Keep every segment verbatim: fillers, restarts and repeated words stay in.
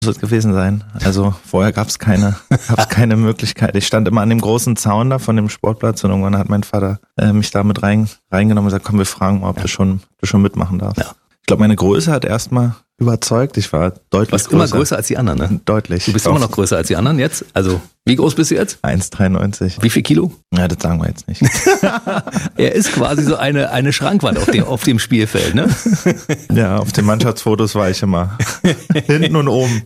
muss es gewesen sein. Also vorher gab es keine, gab's keine Möglichkeit. Ich stand immer an dem großen Zaun da von dem Sportplatz und irgendwann hat mein Vater äh, mich da mit rein, reingenommen und gesagt, komm, wir fragen mal, ob ja. du schon, du schon mitmachen darfst. Ja. Ich glaube, meine Größe hat erstmal überzeugt. Ich war deutlich größer. Du warst immer größer als die anderen, ne? Deutlich. Du bist immer noch größer als die anderen jetzt? Also, wie groß bist du jetzt? eins Komma dreiundneunzig. Wie viel Kilo? Ja, das sagen wir jetzt nicht. Er ist quasi so eine, eine Schrankwand auf dem, auf dem Spielfeld, ne? Ja, auf den Mannschaftsfotos war ich immer hinten und oben.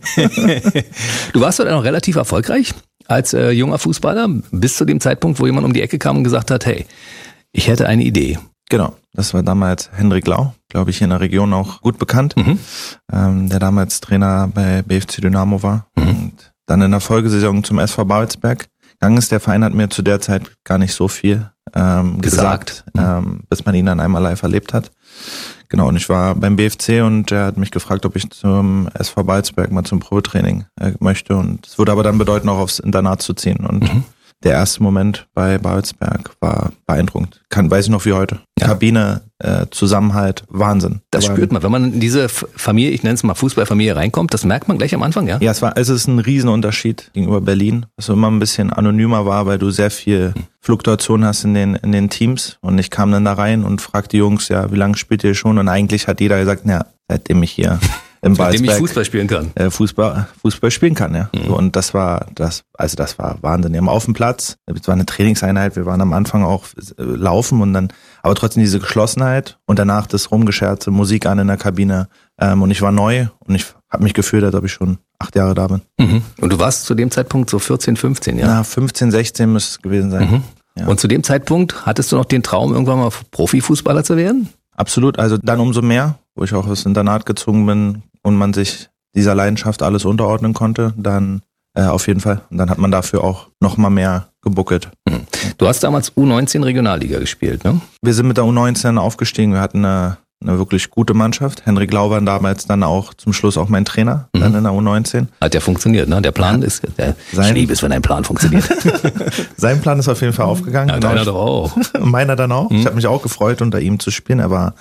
Du warst dort noch relativ erfolgreich als äh, junger Fußballer, bis zu dem Zeitpunkt, wo jemand um die Ecke kam und gesagt hat, hey, ich hätte eine Idee. Genau, das war damals Hendrik Lau, glaube ich, hier in der Region auch gut bekannt, mhm. ähm, der damals Trainer bei B F C Dynamo war mhm. und dann in der Folgesaison zum S V Babelsberg gegangen ist. Der Verein hat mir zu der Zeit gar nicht so viel ähm, gesagt, gesagt ähm, bis man ihn dann einmal live erlebt hat. Genau, und ich war beim B F C und er hat mich gefragt, ob ich zum S V Babelsberg mal zum Probetraining äh, möchte und es würde aber dann bedeuten, auch aufs Internat zu ziehen und mhm. der erste Moment bei Babelsberg war beeindruckend. Kann, weiß ich noch wie heute. Ja. Kabine, äh, Zusammenhalt, Wahnsinn. Das Aber spürt man, wenn man in diese Familie, ich nenne es mal Fußballfamilie reinkommt, das merkt man gleich am Anfang, ja? Ja, es war, es ist ein Riesenunterschied gegenüber Berlin, was immer ein bisschen anonymer war, weil du sehr viel Fluktuation hast in den, in den Teams und ich kam dann da rein und fragte die Jungs, ja, wie lange spielt ihr schon? Und eigentlich hat jeder gesagt, na, seitdem ich hier im Seitdem ich Fußball spielen kann. Äh, Fußball, Fußball spielen kann, ja. Mhm. So, und das war, das, also das war Wahnsinn. Wir haben auf dem Platz, es war eine Trainingseinheit, wir waren am Anfang auch äh, laufen und dann, aber trotzdem diese Geschlossenheit und danach das Rumgescherze, Musik an in der Kabine. Ähm, und ich war neu und ich habe mich gefühlt, als ob ich schon acht Jahre da bin. Mhm. Und du warst zu dem Zeitpunkt so vierzehn, fünfzehn, ja? Na, fünfzehn, sechzehn müsste es gewesen sein. Mhm. Ja. Und zu dem Zeitpunkt hattest du noch den Traum, irgendwann mal Profifußballer zu werden? Absolut, also dann umso mehr, wo ich auch aufs Internat gezogen bin und man sich dieser Leidenschaft alles unterordnen konnte, dann äh, auf jeden Fall. Und dann hat man dafür auch noch mal mehr gebuckelt. Du hast damals U neunzehn Regionalliga gespielt, ne? Wir sind mit der U neunzehn aufgestiegen. Wir hatten eine, eine wirklich gute Mannschaft. Hendrik Lau war damals dann auch zum Schluss auch mein Trainer, mhm. dann in der U neunzehn. Hat ja funktioniert, ne? Der Plan ja. ist, der Sein, ich liebe es, wenn ein Plan funktioniert. Sein Plan ist auf jeden Fall aufgegangen. Ja, deiner doch auch. Meiner dann auch. Mhm. Ich habe mich auch gefreut, unter ihm zu spielen. Er war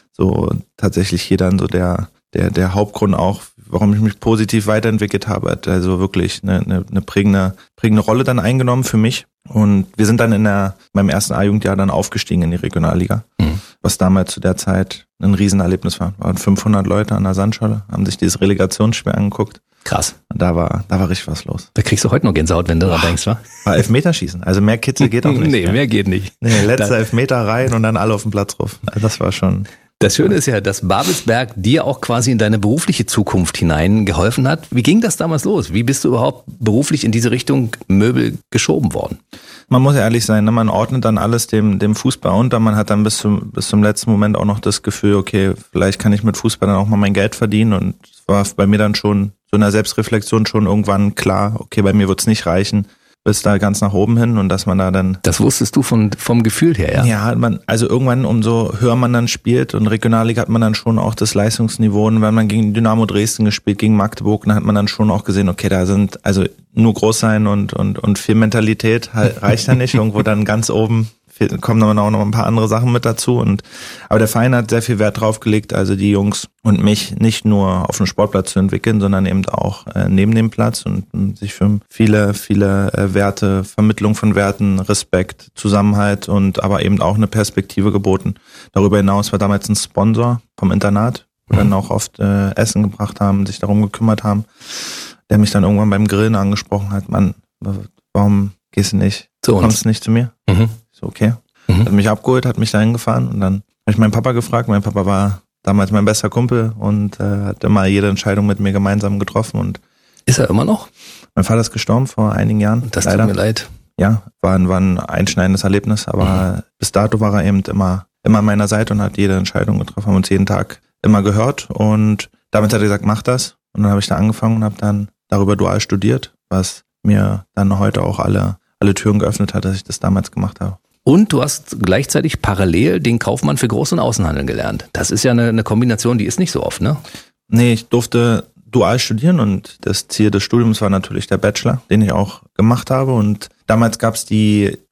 so tatsächlich hier dann so der der der Hauptgrund auch, warum ich mich positiv weiterentwickelt habe, hat also wirklich eine, eine, eine prägende prägende Rolle dann eingenommen für mich. Und wir sind dann in der beim ersten A-Jugendjahr dann aufgestiegen in die Regionalliga, mhm. was damals zu der Zeit ein Riesenerlebnis war. Waren fünfhundert Leute an der Sandschale, haben sich dieses Relegationsspiel angeguckt. Krass. Und da war da war richtig was los. Da kriegst du heute noch Gänsehaut, wenn du daran denkst, wa? War Elfmeterschießen. Also mehr Kitzel geht auch nicht. Nee, mehr geht nicht. Nee, letzter Elfmeter rein und dann alle auf den Platz drauf. Also das war schon... Das Schöne ist ja, dass Babelsberg dir auch quasi in deine berufliche Zukunft hinein geholfen hat. Wie ging das damals los? Wie bist du überhaupt beruflich in diese Richtung Möbel geschoben worden? Man muss ja ehrlich sein, ne? Man ordnet dann alles dem, dem Fußball unter. Man hat dann bis zum, bis zum letzten Moment auch noch das Gefühl, okay, vielleicht kann ich mit Fußball dann auch mal mein Geld verdienen. Und es war bei mir dann schon so in der Selbstreflexion schon irgendwann klar, okay, bei mir wird's nicht reichen. Bis da ganz nach oben hin und dass man da dann... Das wusstest du von, vom Gefühl her, ja? Ja, man, also irgendwann umso höher man dann spielt und Regionalliga hat man dann schon auch das Leistungsniveau und wenn man gegen Dynamo Dresden gespielt, gegen Magdeburg, dann hat man dann schon auch gesehen, okay, da sind, also nur groß sein und, und, und viel Mentalität reicht da nicht, irgendwo dann ganz oben kommen dann auch noch ein paar andere Sachen mit dazu und aber der Verein hat sehr viel Wert drauf gelegt, also die Jungs und mich nicht nur auf dem Sportplatz zu entwickeln, sondern eben auch äh, neben dem Platz und, und sich für viele, viele äh, Werte, Vermittlung von Werten, Respekt, Zusammenhalt und aber eben auch eine Perspektive geboten. Darüber hinaus war damals ein Sponsor vom Internat, wo mhm. dann auch oft äh, Essen gebracht haben, sich darum gekümmert haben, der mich dann irgendwann beim Grillen angesprochen hat, Mann, warum gehst du nicht, zu uns. Kommst nicht zu mir? Mhm. So, okay. Mhm. Hat mich abgeholt, hat mich dahin gefahren und dann habe ich meinen Papa gefragt. Mein Papa war damals mein bester Kumpel und äh, hat immer jede Entscheidung mit mir gemeinsam getroffen. Und ist er immer noch? Mein Vater ist gestorben vor einigen Jahren. Das leider. Tut mir leid. Ja, war ein, war ein einschneidendes Erlebnis, aber mhm. bis dato war er eben immer, immer an meiner Seite und hat jede Entscheidung getroffen, haben uns jeden Tag immer gehört und damit hat er gesagt, mach das. Und dann habe ich da angefangen und habe dann darüber dual studiert, was mir dann heute auch alle, alle Türen geöffnet hat, dass ich das damals gemacht habe. Und du hast gleichzeitig parallel den Kaufmann für Groß- und Außenhandel gelernt. Das ist ja eine, eine Kombination, die ist nicht so oft, ne? Nee, ich durfte dual studieren und das Ziel des Studiums war natürlich der Bachelor, den ich auch gemacht habe. Und damals gab es die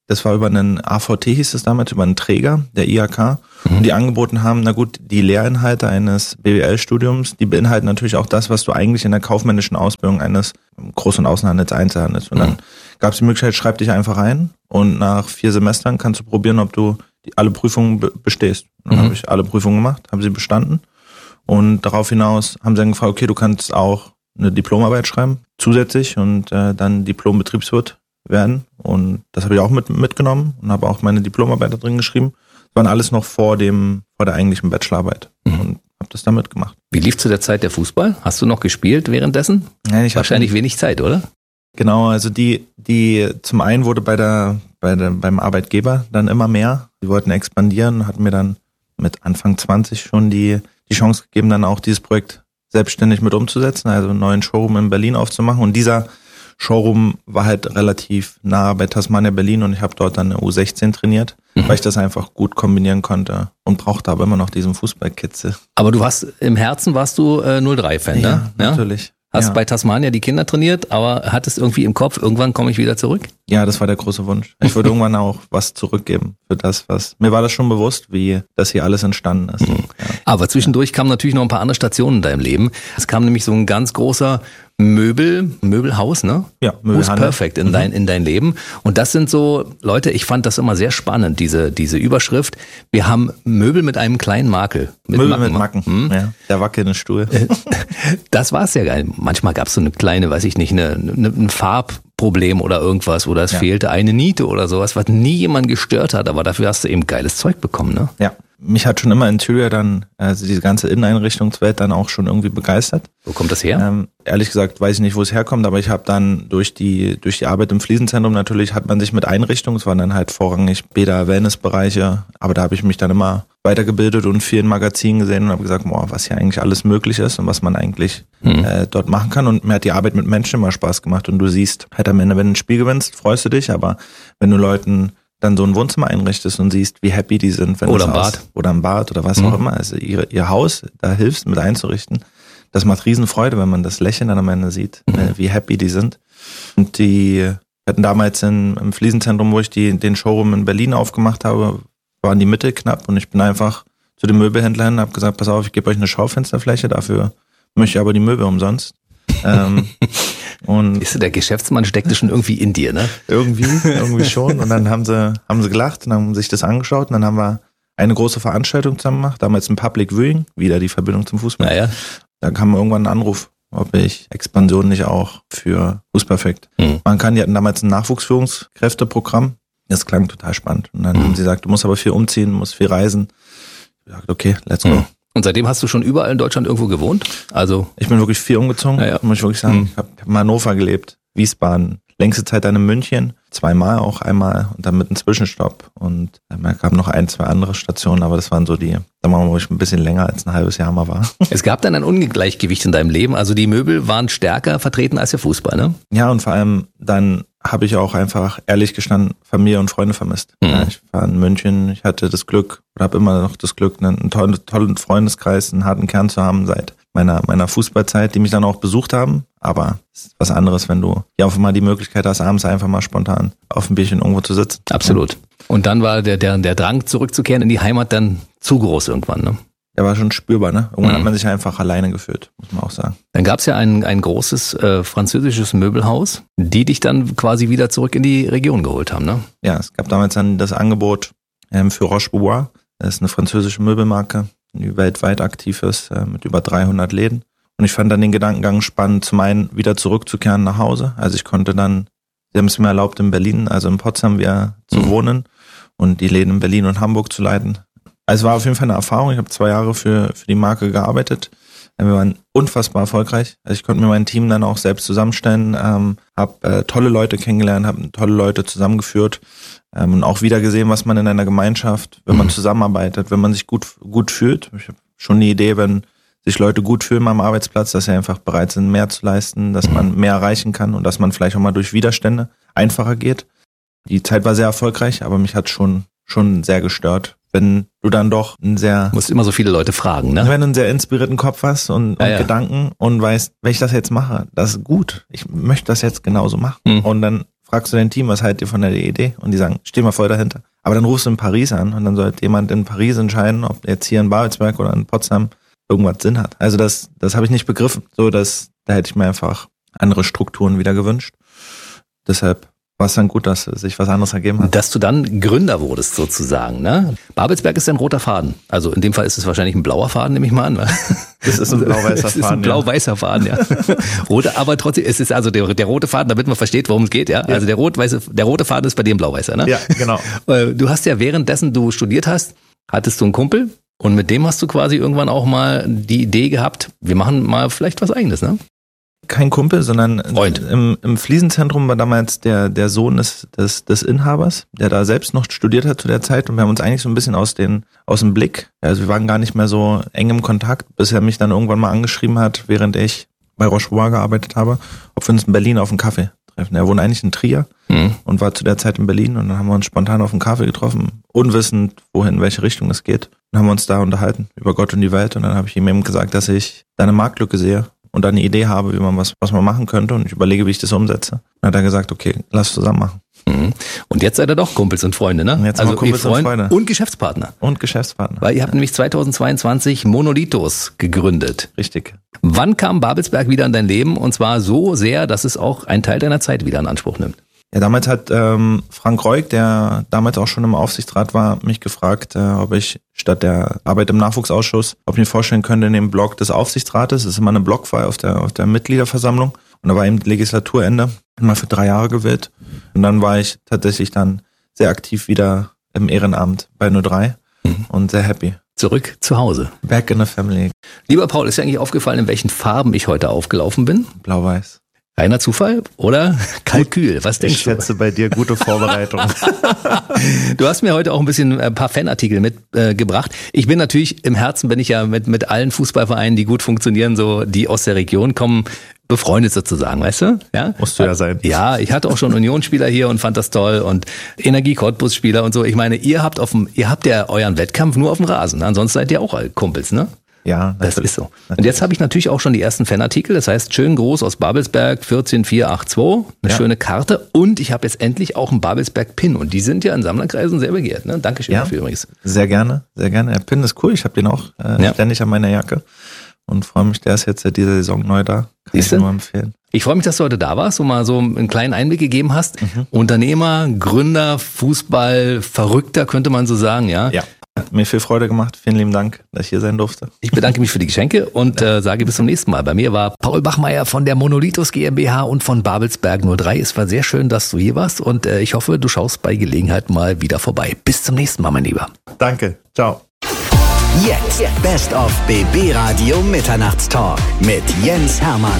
das war über einen A V T, hieß es damals, über einen Träger, der I H K, mhm. und die angeboten haben, na gut, die Lehrinhalte eines B W L-Studiums, die beinhalten natürlich auch das, was du eigentlich in der kaufmännischen Ausbildung eines Groß- und Außenhandels, Einzelhandels. Und dann mhm. gab es die Möglichkeit, schreib dich einfach ein und nach vier Semestern kannst du probieren, ob du die, alle Prüfungen be- bestehst. Und dann mhm. habe ich alle Prüfungen gemacht, habe sie bestanden und darauf hinaus haben sie dann gefragt, okay, du kannst auch eine Diplomarbeit schreiben, zusätzlich und äh, dann Diplom-Betriebswirt werden und das habe ich auch mit, mitgenommen und habe auch meine Diplomarbeit da drin geschrieben. Das waren alles noch vor dem vor der eigentlichen Bachelorarbeit mhm. und habe das damit gemacht. Wie lief zu der Zeit der Fußball? Hast du noch gespielt währenddessen? Nein, ich Wahrscheinlich hab, wenig Zeit, oder? Genau, also die die zum einen wurde bei der bei der beim Arbeitgeber dann immer mehr. Die wollten expandieren, hatten mir dann mit Anfang zwanzig schon die die Chance gegeben, dann auch dieses Projekt selbstständig mit umzusetzen, also einen neuen Showroom in Berlin aufzumachen und dieser Showroom war halt relativ nah bei Tasmania Berlin und ich habe dort dann eine U sechzehn trainiert, mhm. weil ich das einfach gut kombinieren konnte und brauchte aber immer noch diesen Fußballkitzel. Aber du warst, im Herzen warst du äh, null drei Fan, ja, ne? Ja, natürlich. Hast ja. bei Tasmania die Kinder trainiert, aber hattest irgendwie im Kopf, irgendwann komme ich wieder zurück? Ja, das war der große Wunsch. Ich würde irgendwann auch was zurückgeben für das, was... Mir war das schon bewusst, wie das hier alles entstanden ist. Mhm. Ja. Aber zwischendurch kamen natürlich noch ein paar andere Stationen in deinem Leben. Es kam nämlich so ein ganz großer Möbel, Möbelhaus, ne? Ja, Möbelhaus. Perfect in mhm. dein, in dein Leben. Und das sind so, Leute, ich fand das immer sehr spannend, diese, diese Überschrift. Wir haben Möbel mit einem kleinen Makel. Mit Möbel Macken, mit Macken, hm? ja. Der wackelnde Stuhl. Das war's ja geil. Manchmal gab's so eine kleine, weiß ich nicht, eine, eine, ein Farbproblem oder irgendwas oder es ja. fehlte eine Niete oder sowas, was nie jemand gestört hat, aber dafür hast du eben geiles Zeug bekommen, ne? Ja. Mich hat schon immer Interior dann, also diese ganze Inneneinrichtungswelt dann auch schon irgendwie begeistert. Wo kommt das her? Ähm, ehrlich gesagt weiß ich nicht, wo es herkommt, aber ich habe dann durch die durch die Arbeit im Fliesenzentrum natürlich hat man sich mit Einrichtungen, es waren dann halt vorrangig Bäder, Wellnessbereiche, aber da habe ich mich dann immer weitergebildet und viel in Magazinen gesehen und habe gesagt, boah, was hier eigentlich alles möglich ist und was man eigentlich hm. äh, dort machen kann und mir hat die Arbeit mit Menschen immer Spaß gemacht und du siehst halt am Ende, wenn du ein Spiel gewinnst, freust du dich, aber wenn du Leuten dann so ein Wohnzimmer einrichtest und siehst, wie happy die sind. Wenn oder ein Bad. Oder ein Bad oder was mhm. auch immer. Also ihre, ihr Haus da hilfst mit einzurichten. Das macht Riesenfreude, wenn man das Lächeln dann am Ende sieht, mhm. wie happy die sind. Und die hatten damals in, im Fliesenzentrum, wo ich die, den Showroom in Berlin aufgemacht habe, waren die Mittel knapp und ich bin einfach zu den Möbelhändlern und habe gesagt, pass auf, ich gebe euch eine Schaufensterfläche, dafür möchte ich aber die Möbel umsonst. ähm, und ist der Geschäftsmann steckte schon irgendwie in dir, ne? Irgendwie, irgendwie schon. Und dann haben sie, haben sie gelacht und haben sich das angeschaut und dann haben wir eine große Veranstaltung zusammen gemacht, damals ein Public Viewing, wieder die Verbindung zum Fußball. Naja. Da kam irgendwann ein Anruf, ob ich Expansion nicht auch für Fußperfekt mhm. machen kann. Die hatten damals ein Nachwuchsführungskräfteprogramm. Das klang total spannend. Und dann mhm. haben sie gesagt, du musst aber viel umziehen, du musst viel reisen. Ich sagte, okay, let's go. Mhm. Und seitdem hast du schon überall in Deutschland irgendwo gewohnt? Also ich bin wirklich viel umgezogen, ja, ja. muss ich wirklich sagen. Mhm. Ich habe hab in Hannover gelebt, Wiesbaden, längste Zeit dann in München, zweimal auch, einmal und dann mit einem Zwischenstopp. Und dann kamen noch ein, zwei andere Stationen, aber das waren so die, da waren wir wirklich ein bisschen länger als ein halbes Jahr mal war. Es gab dann ein Ungleichgewicht in deinem Leben, also die Möbel waren stärker vertreten als der Fußball, ne? Ja, und vor allem dann habe ich auch einfach, ehrlich gestanden, Familie und Freunde vermisst. Mhm. Ja, ich war in München, ich hatte das Glück, oder habe immer noch das Glück, einen tollen, tollen Freundeskreis, einen harten Kern zu haben seit meiner meiner Fußballzeit, die mich dann auch besucht haben. Aber es ist was anderes, wenn du ja einfach mal die Möglichkeit hast, abends einfach mal spontan auf ein Bierchen irgendwo zu sitzen. Absolut. Und dann war der, der, der Drang zurückzukehren in die Heimat dann zu groß irgendwann, ne? Der war schon spürbar, ne? Irgendwann mhm. hat man sich einfach alleine gefühlt, muss man auch sagen. Dann gab es ja ein, ein großes äh, französisches Möbelhaus, die dich dann quasi wieder zurück in die Region geholt haben, ne? Ja, es gab damals dann das Angebot ähm, für Roche-Bobois. Das ist eine französische Möbelmarke, die weltweit aktiv ist, äh, mit über dreihundert Läden. Und ich fand dann den Gedankengang spannend, zum einen wieder zurückzukehren nach Hause. Also ich konnte dann, sie haben es mir erlaubt, in Berlin, also in Potsdam wieder zu mhm. wohnen und die Läden in Berlin und Hamburg zu leiten. Also es war auf jeden Fall eine Erfahrung. Ich habe zwei Jahre für für die Marke gearbeitet. Wir waren unfassbar erfolgreich. Also ich konnte mir mein Team dann auch selbst zusammenstellen, ähm, habe äh, tolle Leute kennengelernt, habe tolle Leute zusammengeführt ähm, und auch wieder gesehen, was man in einer Gemeinschaft, wenn man zusammenarbeitet, wenn man sich gut gut fühlt. Ich habe schon eine Idee, wenn sich Leute gut fühlen am Arbeitsplatz, dass sie einfach bereit sind, mehr zu leisten, dass man mehr erreichen kann und dass man vielleicht auch mal durch Widerstände einfacher geht. Die Zeit war sehr erfolgreich, aber mich hat schon schon sehr gestört, wenn du dann doch einen sehr... Du musst immer so viele Leute fragen, ne? Wenn du einen sehr inspirierten Kopf hast und, und ja, ja. Gedanken und weißt, wenn ich das jetzt mache, das ist gut. Ich möchte das jetzt genauso machen. Mhm. Und dann fragst du dein Team, was haltet ihr von der Idee? Und die sagen, steh mal voll dahinter. Aber dann rufst du in Paris an und dann sollte jemand in Paris entscheiden, ob jetzt hier in Babelsberg oder in Potsdam irgendwas Sinn hat. Also das, das habe ich nicht begriffen. So, dass, da hätte ich mir einfach andere Strukturen wieder gewünscht. Deshalb war es dann gut, dass sich was anderes ergeben hat. Dass du dann Gründer wurdest sozusagen, ne? Babelsberg ist ein roter Faden. Also in dem Fall ist es wahrscheinlich ein blauer Faden, nehme ich mal an. Das ist ein blau-weißer Faden. Das ist ein blau-weißer Faden, ja. Rote, aber trotzdem, es ist also der, der rote Faden, damit man versteht, worum es geht, ja. ja. Also der rot-weiße, der rote Faden ist bei dir ein blau-weißer, ne? Ja, genau. Du hast ja währenddessen du studiert hast, hattest du einen Kumpel und mit dem hast du quasi irgendwann auch mal die Idee gehabt, wir machen mal vielleicht was Eigenes, ne? Kein Kumpel, sondern Freund. Im, im Fliesenzentrum war damals der, der Sohn des, des, des Inhabers, der da selbst noch studiert hat zu der Zeit und wir haben uns eigentlich so ein bisschen aus, den, aus dem Blick, also wir waren gar nicht mehr so eng im Kontakt, bis er mich dann irgendwann mal angeschrieben hat, während ich bei Roche-Bois gearbeitet habe, ob wir uns in Berlin auf einen Kaffee treffen. Er wohnt eigentlich in Trier mhm. und war zu der Zeit in Berlin und dann haben wir uns spontan auf einen Kaffee getroffen, unwissend, wohin, in welche Richtung es geht. Dann haben wir uns da unterhalten über Gott und die Welt und dann habe ich ihm eben gesagt, dass ich da eine Marktlücke sehe und eine Idee habe, wie man was, was man machen könnte und ich überlege, wie ich das umsetze. Dann hat er gesagt, okay, lass zusammen machen. Mhm. Und jetzt seid ihr doch Kumpels und Freunde, ne? Und jetzt also haben wir Kumpels Freund und Freunde. Und Geschäftspartner. Und Geschäftspartner. Weil ihr habt ja. nämlich zweitausendzweiundzwanzig Monolithos gegründet. Richtig. Wann kam Babelsberg wieder in dein Leben? Und zwar so sehr, dass es auch einen Teil deiner Zeit wieder in Anspruch nimmt. Ja, damals hat ähm, Frank Reuk, der damals auch schon im Aufsichtsrat war, mich gefragt, äh, ob ich statt der Arbeit im Nachwuchsausschuss, ob ich mir vorstellen könnte, in dem Blog des Aufsichtsrates, das ist immer eine Blockwahl auf der, auf der Mitgliederversammlung, und da war eben Legislaturende, mal für drei Jahre gewählt. Und dann war ich tatsächlich dann sehr aktiv wieder im Ehrenamt bei null drei mhm. und sehr happy. Zurück zu Hause. Back in the family. Lieber Paul, ist dir eigentlich aufgefallen, in welchen Farben ich heute aufgelaufen bin? Blau-Weiß. Reiner Zufall oder Kalkül? Was denkst du? Ich schätze bei dir gute Vorbereitung. Du hast mir heute auch ein bisschen ein paar Fanartikel mitgebracht. Äh, ich bin natürlich, im Herzen bin ich ja mit, mit allen Fußballvereinen, die gut funktionieren, so die aus der Region kommen, befreundet sozusagen, weißt du? Ja? Musst du ja sein. Ja, ich hatte auch schon Unionsspieler hier und fand das toll und Energie-Cottbus-Spieler und so. Ich meine, ihr habt auf dem, ihr habt ja euren Wettkampf nur auf dem Rasen. Ansonsten seid ihr auch Kumpels, ne? Ja, das ist so. Natürlich. Und jetzt habe ich natürlich auch schon die ersten Fanartikel. Das heißt, schön groß aus Babelsberg, vierzehn vier acht zwei, eine ja. schöne Karte. Und ich habe jetzt endlich auch einen Babelsberg-Pin. Und die sind ja in Sammlerkreisen sehr begehrt. Ne? Dankeschön ja, dafür übrigens. Sehr gerne, sehr gerne. Der Pin ist cool. Ich habe den auch äh, ja. ständig an meiner Jacke. Und freue mich, der ist jetzt seit dieser Saison neu da. Kann Siehst ich nur empfehlen. Ich freue mich, dass du heute da warst und mal so einen kleinen Einblick gegeben hast. Mhm. Unternehmer, Gründer, Fußball, Verrückter könnte man so sagen, ja? Ja. Hat mir viel Freude gemacht. Vielen lieben Dank, dass ich hier sein durfte. Ich bedanke mich für die Geschenke und äh, sage bis zum nächsten Mal. Bei mir war Paul Bachmeier von der Monolithos GmbH und von Babelsberg null drei. Es war sehr schön, dass du hier warst und äh, ich hoffe, du schaust bei Gelegenheit mal wieder vorbei. Bis zum nächsten Mal, mein Lieber. Danke. Ciao. Jetzt Best of B B Radio Mitternachtstalk mit Jens Hermann.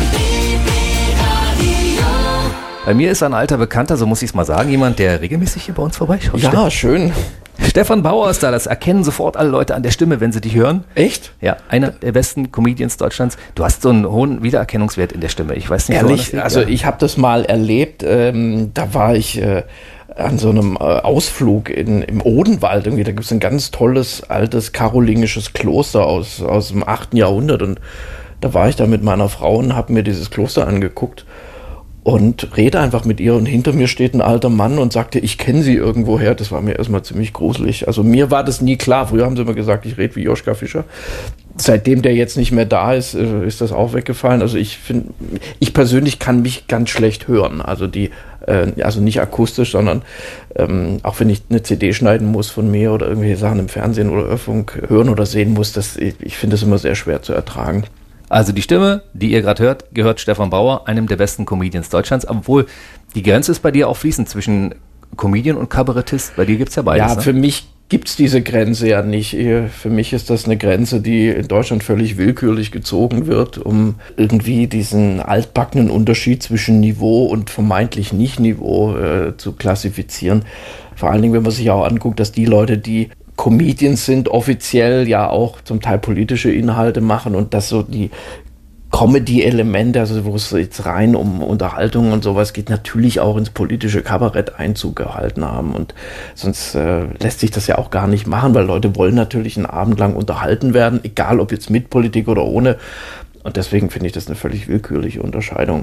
Bei mir ist ein alter Bekannter, so muss ich es mal sagen, jemand, der regelmäßig hier bei uns vorbeischaut. Ja, Ste- schön. Stefan Bauer ist da, das erkennen sofort alle Leute an der Stimme, wenn sie dich hören. Echt? Ja, einer der besten Comedians Deutschlands. Du hast so einen hohen Wiedererkennungswert in der Stimme. Ich weiß nicht, ehrlich, liegt, also ja. ich habe das mal erlebt, ähm, da war ich äh, an so einem äh, Ausflug in, im Odenwald. Irgendwie. Da gibt es ein ganz tolles, altes karolingisches Kloster aus, aus dem achten Jahrhundert und da war ich da mit meiner Frau und habe mir dieses Kloster angeguckt. Und rede einfach mit ihr und hinter mir steht ein alter Mann und sagte, ich kenne sie irgendwoher. Das war mir erstmal ziemlich gruselig. Also mir war das nie klar. Früher haben sie immer gesagt, ich rede wie Joschka Fischer. Seitdem der jetzt nicht mehr da ist, ist das auch weggefallen. Also ich finde, ich persönlich kann mich ganz schlecht hören. Also die, äh, also nicht akustisch, sondern ähm, auch wenn ich eine C D schneiden muss von mir oder irgendwelche Sachen im Fernsehen oder Hörfunk hören oder sehen muss, das, ich, ich finde das immer sehr schwer zu ertragen. Also die Stimme, die ihr gerade hört, gehört Stefan Bauer, einem der besten Comedians Deutschlands. Obwohl die Grenze ist bei dir auch fließend zwischen Comedian und Kabarettist. Bei dir gibt's ja beides. Ja, ne? Für mich gibt's diese Grenze ja nicht. Für mich ist das eine Grenze, die in Deutschland völlig willkürlich gezogen wird, um irgendwie diesen altbackenen Unterschied zwischen Niveau und vermeintlich Nicht-Niveau äh, zu klassifizieren. Vor allen Dingen, wenn man sich auch anguckt, dass die Leute, die Comedians sind, offiziell ja auch zum Teil politische Inhalte machen und dass so die Comedy-Elemente, also wo es jetzt rein um Unterhaltung und sowas geht, natürlich auch ins politische Kabarett Einzug gehalten haben und sonst äh, lässt sich das ja auch gar nicht machen, weil Leute wollen natürlich einen Abend lang unterhalten werden, egal ob jetzt mit Politik oder ohne und deswegen finde ich das eine völlig willkürliche Unterscheidung.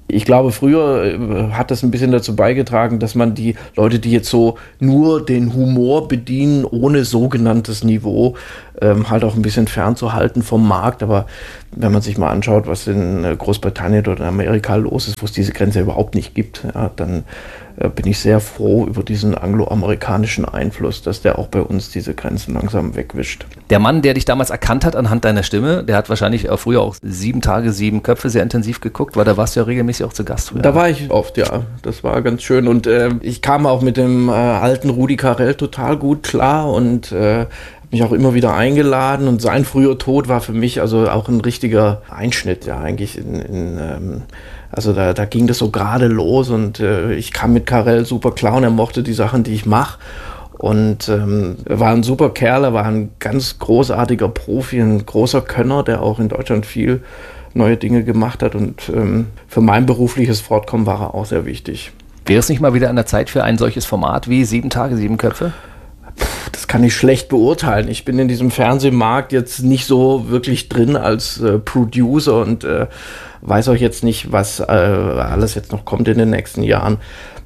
Ich glaube, früher hat das ein bisschen dazu beigetragen, dass man die Leute, die jetzt so nur den Humor bedienen, ohne sogenanntes Niveau, ähm, halt auch ein bisschen fernzuhalten vom Markt. Aber wenn man sich mal anschaut, was in Großbritannien oder in Amerika los ist, wo es diese Grenze überhaupt nicht gibt, ja, dann äh, bin ich sehr froh über diesen angloamerikanischen Einfluss, dass der auch bei uns diese Grenzen langsam wegwischt. Der Mann, der dich damals erkannt hat anhand deiner Stimme, der hat wahrscheinlich auch früher auch sieben Tage, sieben Köpfe sehr intensiv geguckt, weil da warst du ja regelmäßig auch zu Gast. Früher. Da war ich oft, ja. Das war ganz schön. Und äh, ich kam auch mit dem äh, alten Rudi Carrell total gut klar und äh, habe mich auch immer wieder eingeladen. Und sein früher Tod war für mich also auch ein richtiger Einschnitt, ja, eigentlich in, in ähm, also da, da ging das so gerade los und äh, ich kam mit Carrell super klar und er mochte die Sachen, die ich mache. Und ähm, er war ein super Kerl, er war ein ganz großartiger Profi, ein großer Könner, der auch in Deutschland viel neue Dinge gemacht hat. Und ähm, für mein berufliches Fortkommen war er auch sehr wichtig. Wäre es nicht mal wieder an der Zeit für ein solches Format wie Sieben Tage, Sieben Köpfe? Das kann ich schlecht beurteilen. Ich bin in diesem Fernsehmarkt jetzt nicht so wirklich drin als äh, Producer und äh, weiß auch jetzt nicht, was äh, alles jetzt noch kommt in den nächsten Jahren.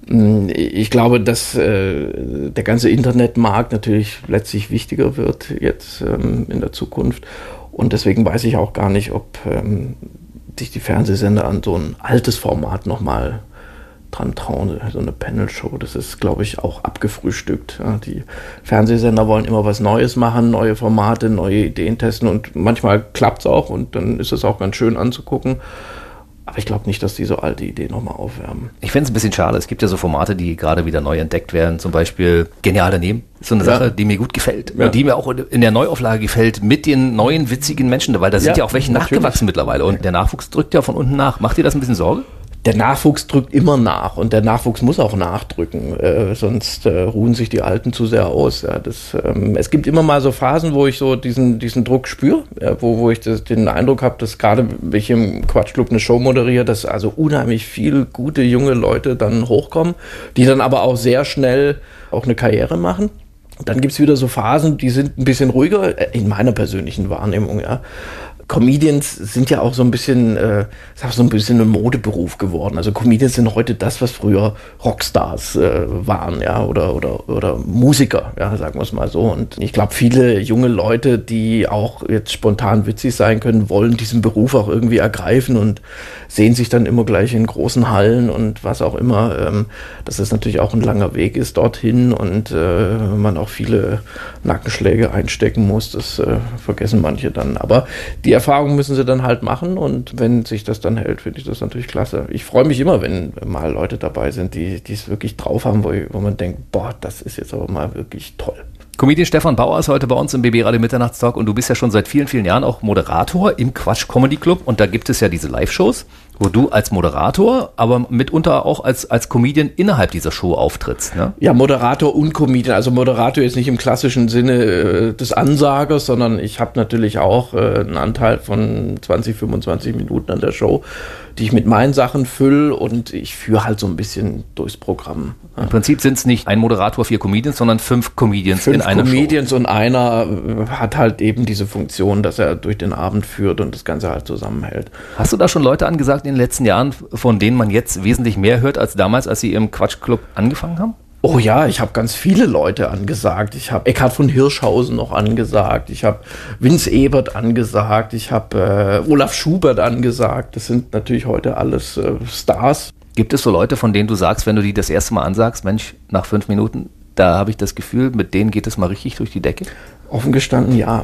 Ich glaube, dass äh, der ganze Internetmarkt natürlich letztlich wichtiger wird jetzt ähm, in der Zukunft. Und deswegen weiß ich auch gar nicht, ob ähm, sich die Fernsehsender an so ein altes Format nochmal dran trauen, so eine Panel-Show. Das ist, glaube ich, auch abgefrühstückt. Ja, die Fernsehsender wollen immer was Neues machen, neue Formate, neue Ideen testen und manchmal klappt es auch und dann ist es auch ganz schön anzugucken. Aber ich glaube nicht, dass die so alte Ideen nochmal aufwärmen. Ich finde es ein bisschen schade. Es gibt ja so Formate, die gerade wieder neu entdeckt werden. Zum Beispiel Genial daneben. Das ist so eine Ja. Sache, die mir gut gefällt. Ja. Und die mir auch in der Neuauflage gefällt mit den neuen witzigen Menschen. Weil da sind Ja, ja auch welche natürlich. nachgewachsen mittlerweile. Und der Nachwuchs drückt ja von unten nach. Macht dir das ein bisschen Sorge? Der Nachwuchs drückt immer nach und der Nachwuchs muss auch nachdrücken, äh, sonst äh, ruhen sich die Alten zu sehr aus. Ja, das, ähm, es gibt immer mal so Phasen, wo ich so diesen, diesen Druck spüre, ja, wo, wo ich das, den Eindruck habe, dass gerade, wenn ich im Quatschclub eine Show moderiere, dass also unheimlich viele gute junge Leute dann hochkommen, die dann aber auch sehr schnell auch eine Karriere machen. Dann gibt es wieder so Phasen, die sind ein bisschen ruhiger, äh, in meiner persönlichen Wahrnehmung, ja. Comedians sind ja auch so ein bisschen, äh, ist auch so ein bisschen ein Modeberuf geworden. Also Comedians sind heute das, was früher Rockstars äh, waren, ja, oder, oder, oder Musiker, ja, sagen wir es mal so. Und ich glaube, viele junge Leute, die auch jetzt spontan witzig sein können, wollen diesen Beruf auch irgendwie ergreifen und sehen sich dann immer gleich in großen Hallen und was auch immer. Ähm, dass es natürlich auch ein langer Weg ist dorthin und äh, man auch viele Nackenschläge einstecken muss, das äh, vergessen manche dann. Aber die Erfahrungen müssen sie dann halt machen und wenn sich das dann hält, finde ich das natürlich klasse. Ich freue mich immer, wenn mal Leute dabei sind, die die es wirklich drauf haben, wo, wo man denkt, boah, das ist jetzt aber mal wirklich toll. Comedian Stefan Bauer ist heute bei uns im B B Radio Mitternachtstalk und du bist ja schon seit vielen, vielen Jahren auch Moderator im Quatsch Comedy Club und da gibt es ja diese Live-Shows, wo du als Moderator, aber mitunter auch als, als Comedian innerhalb dieser Show auftrittst, ne? Ja, Moderator und Comedian. Also Moderator ist nicht im klassischen Sinne äh, des Ansagers, sondern ich habe natürlich auch äh, einen Anteil von zwanzig, fünfundzwanzig Minuten an der Show, die ich mit meinen Sachen fülle und ich führe halt so ein bisschen durchs Programm. Im Prinzip sind es nicht ein Moderator, vier Comedians, sondern fünf Comedians Fünf in einer Comedians Show. Und einer äh, hat halt eben diese Funktion, dass er durch den Abend führt und das Ganze halt zusammenhält. Hast du da schon Leute angesagt in den letzten Jahren, von denen man jetzt wesentlich mehr hört als damals, als sie im Quatschclub angefangen haben? Oh ja, ich habe ganz viele Leute angesagt. Ich habe Eckhard von Hirschhausen noch angesagt. Ich habe Vince Ebert angesagt. Ich habe äh, Olaf Schubert angesagt. Das sind natürlich heute alles äh, Stars. Gibt es so Leute, von denen du sagst, wenn du die das erste Mal ansagst, Mensch, nach fünf Minuten, da habe ich das Gefühl, mit denen geht es mal richtig durch die Decke? Offen gestanden, ja.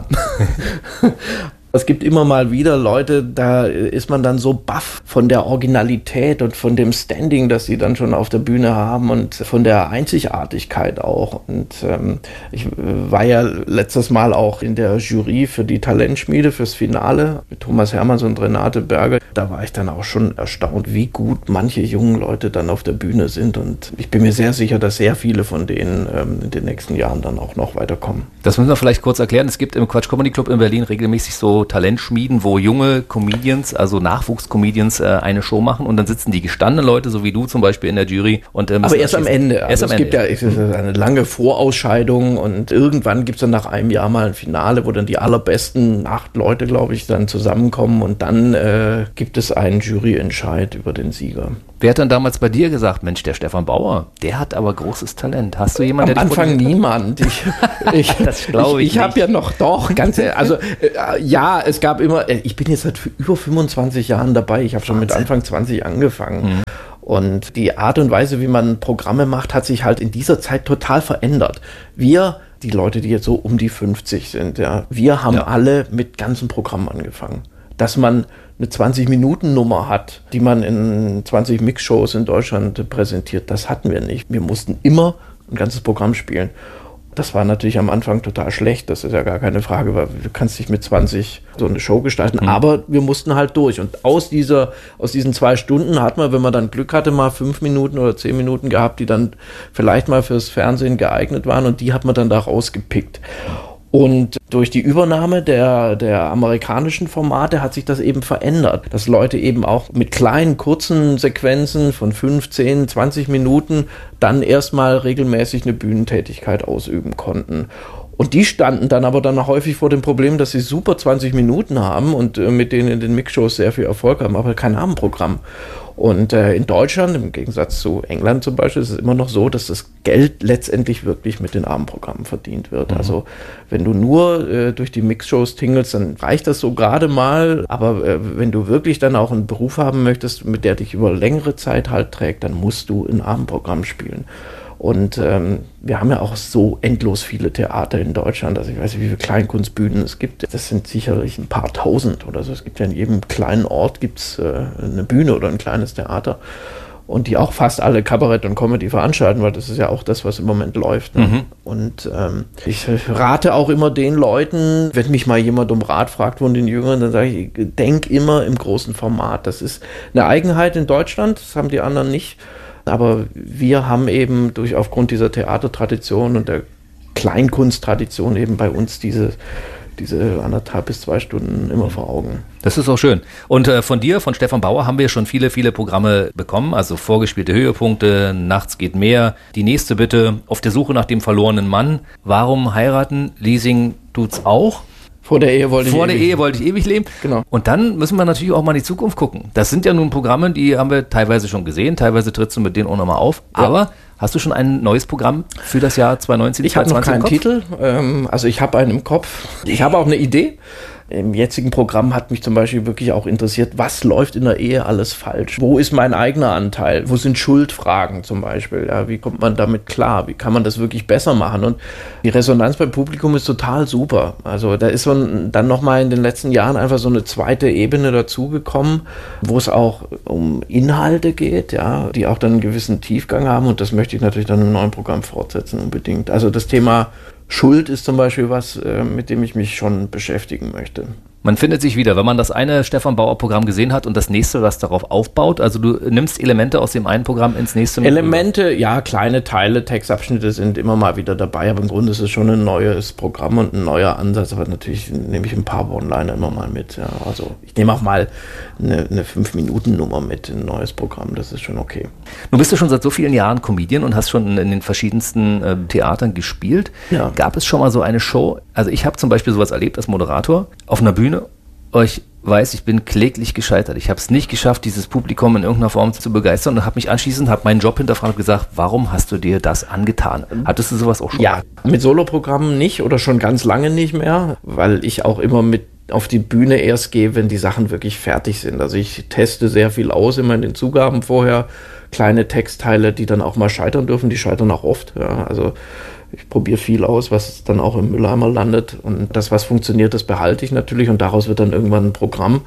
Es gibt immer mal wieder Leute, da ist man dann so baff von der Originalität und von dem Standing, das sie dann schon auf der Bühne haben und von der Einzigartigkeit auch. Und ähm, ich war ja letztes Mal auch in der Jury für die Talentschmiede, fürs Finale mit Thomas Hermanns und Renate Berger. Da war ich dann auch schon erstaunt, wie gut manche jungen Leute dann auf der Bühne sind. Und ich bin mir sehr sicher, dass sehr viele von denen ähm, in den nächsten Jahren dann auch noch weiterkommen. Das müssen wir vielleicht kurz erklären. Es gibt im Quatsch Comedy Club in Berlin regelmäßig so Talentschmieden, wo junge Comedians, also Nachwuchscomedians, äh, eine Show machen und dann sitzen die gestandenen Leute, so wie du zum Beispiel in der Jury. Und, äh, aber erst am Ende. Erst Also am es Ende. gibt ja es ist eine lange Vorausscheidung und irgendwann gibt es dann nach einem Jahr mal ein Finale, wo dann die allerbesten acht Leute, glaube ich, dann zusammenkommen und dann äh, gibt es einen Juryentscheid über den Sieger. Wer hat dann damals bei dir gesagt, Mensch, der Stefan Bauer, der hat aber großes Talent. Hast du jemanden, Am der dich Anfang motiviert hat? niemand. Ich, ich, Das glaube ich ich, ich habe nicht. ja noch doch, ganz ehrlich, also äh, ja, es gab immer, äh, ich bin jetzt seit über fünfundzwanzig Jahren dabei, ich habe schon mit Anfang zwanzig angefangen. Mhm. Und die Art und Weise, wie man Programme macht, hat sich halt in dieser Zeit total verändert. Wir, die Leute, die jetzt so um die fünfzig sind, ja, wir haben Ja. alle mit ganzen Programmen angefangen. Dass man eine zwanzig-Minuten-Nummer hat, die man in zwanzig Mixshows in Deutschland präsentiert, das hatten wir nicht. Wir mussten immer ein ganzes Programm spielen. Das war natürlich am Anfang total schlecht, das ist ja gar keine Frage, weil du kannst nicht mit zwanzig so eine Show gestalten, mhm. aber wir mussten halt durch. Und aus dieser, aus diesen zwei Stunden hat man, wenn man dann Glück hatte, mal fünf Minuten oder zehn Minuten gehabt, die dann vielleicht mal fürs Fernsehen geeignet waren und die hat man dann da rausgepickt. Und durch die Übernahme der, der amerikanischen Formate hat sich das eben verändert, dass Leute eben auch mit kleinen, kurzen Sequenzen von fünf, zehn, zwanzig Minuten dann erstmal regelmäßig eine Bühnentätigkeit ausüben konnten. Und die standen dann aber dann häufig vor dem Problem, dass sie super zwanzig Minuten haben und äh, mit denen in den Mixshows sehr viel Erfolg haben, aber kein Abendprogramm. Und äh, in Deutschland, im Gegensatz zu England zum Beispiel, ist es immer noch so, dass das Geld letztendlich wirklich mit den Abendprogrammen verdient wird. Mhm. Also wenn du nur äh, durch die Mixshows tingelst, dann reicht das so gerade mal. Aber äh, wenn du wirklich dann auch einen Beruf haben möchtest, mit der dich über längere Zeit halt trägt, dann musst du ein Abendprogramm spielen. Und ähm, wir haben ja auch so endlos viele Theater in Deutschland. Also ich weiß nicht, wie viele Kleinkunstbühnen es gibt. Das sind sicherlich ein paar tausend oder so. Es gibt ja in jedem kleinen Ort gibt's, äh, eine Bühne oder ein kleines Theater. Und die auch fast alle Kabarett und Comedy veranstalten, weil das ist ja auch das, was im Moment läuft. Ne? Mhm. Und ähm, ich rate auch immer den Leuten, wenn mich mal jemand um Rat fragt von den Jüngeren, dann sage ich, denk immer im großen Format. Das ist eine Eigenheit in Deutschland, das haben die anderen nicht. Aber wir haben eben durch aufgrund dieser Theatertradition und der Kleinkunsttradition eben bei uns diese, diese anderthalb bis zwei Stunden immer vor Augen. Das ist auch schön. Und äh, von dir, von Stefan Bauer, haben wir schon viele, viele Programme bekommen. Also vorgespielte Höhepunkte, Nachts geht mehr, Die nächste Bitte, Auf der Suche nach dem verlorenen Mann, Warum heiraten, Leasing tut's auch. Vor der Ehe wollte ich Vor der ewig Ehe wollte ich ewig leben. Genau. Und dann müssen wir natürlich auch mal in die Zukunft gucken. Das sind ja nun Programme, die haben wir teilweise schon gesehen, teilweise trittst du mit denen auch nochmal auf. Ja. Aber hast du schon ein neues Programm für das Jahr zwanzig neunzehn, ich habe noch keinen im Kopf? Titel, ähm, also ich habe einen im Kopf. Ich habe auch eine Idee. Im jetzigen Programm hat mich zum Beispiel wirklich auch interessiert, was läuft in der Ehe alles falsch? Wo ist mein eigener Anteil? Wo sind Schuldfragen zum Beispiel? Ja, wie kommt man damit klar? Wie kann man das wirklich besser machen? Und die Resonanz beim Publikum ist total super. Also da ist so ein, dann nochmal in den letzten Jahren einfach so eine zweite Ebene dazugekommen, wo es auch um Inhalte geht, ja, die auch dann einen gewissen Tiefgang haben. Und das möchte ich natürlich dann im neuen Programm fortsetzen unbedingt. Also das Thema Schuld ist zum Beispiel was, mit dem ich mich schon beschäftigen möchte. Man findet sich wieder, wenn man das eine Stefan Bauer Programm gesehen hat und das nächste, was darauf aufbaut. Also du nimmst Elemente aus dem einen Programm ins nächste mit. Elemente, ja, kleine Teile, Textabschnitte sind immer mal wieder dabei, aber im Grunde ist es schon ein neues Programm und ein neuer Ansatz, aber natürlich nehme ich ein paar One-Liner immer mal mit. Ja. Also ich nehme auch mal eine, eine fünf-Minuten-Nummer mit in ein neues Programm, das ist schon okay. Nun bist du schon seit so vielen Jahren Comedian und hast schon in den verschiedensten äh, Theatern gespielt. Ja. Gab es schon mal so eine Show? Also ich habe zum Beispiel sowas erlebt als Moderator auf einer Bühne. Ich weiß, ich bin kläglich gescheitert. Ich habe es nicht geschafft, dieses Publikum in irgendeiner Form zu begeistern und habe mich anschließend, habe meinen Job hinterfragt und gesagt, warum hast du dir das angetan? Hattest du sowas auch schon? Ja, mit Soloprogrammen nicht oder schon ganz lange nicht mehr, weil ich auch immer mit auf die Bühne erst gehe, wenn die Sachen wirklich fertig sind. Also ich teste sehr viel aus, immer in den Zugaben vorher, kleine Textteile, die dann auch mal scheitern dürfen, die scheitern auch oft. Ja, also ich probiere viel aus, was dann auch im Mülleimer landet und das, was funktioniert, das behalte ich natürlich und daraus wird dann irgendwann ein Programm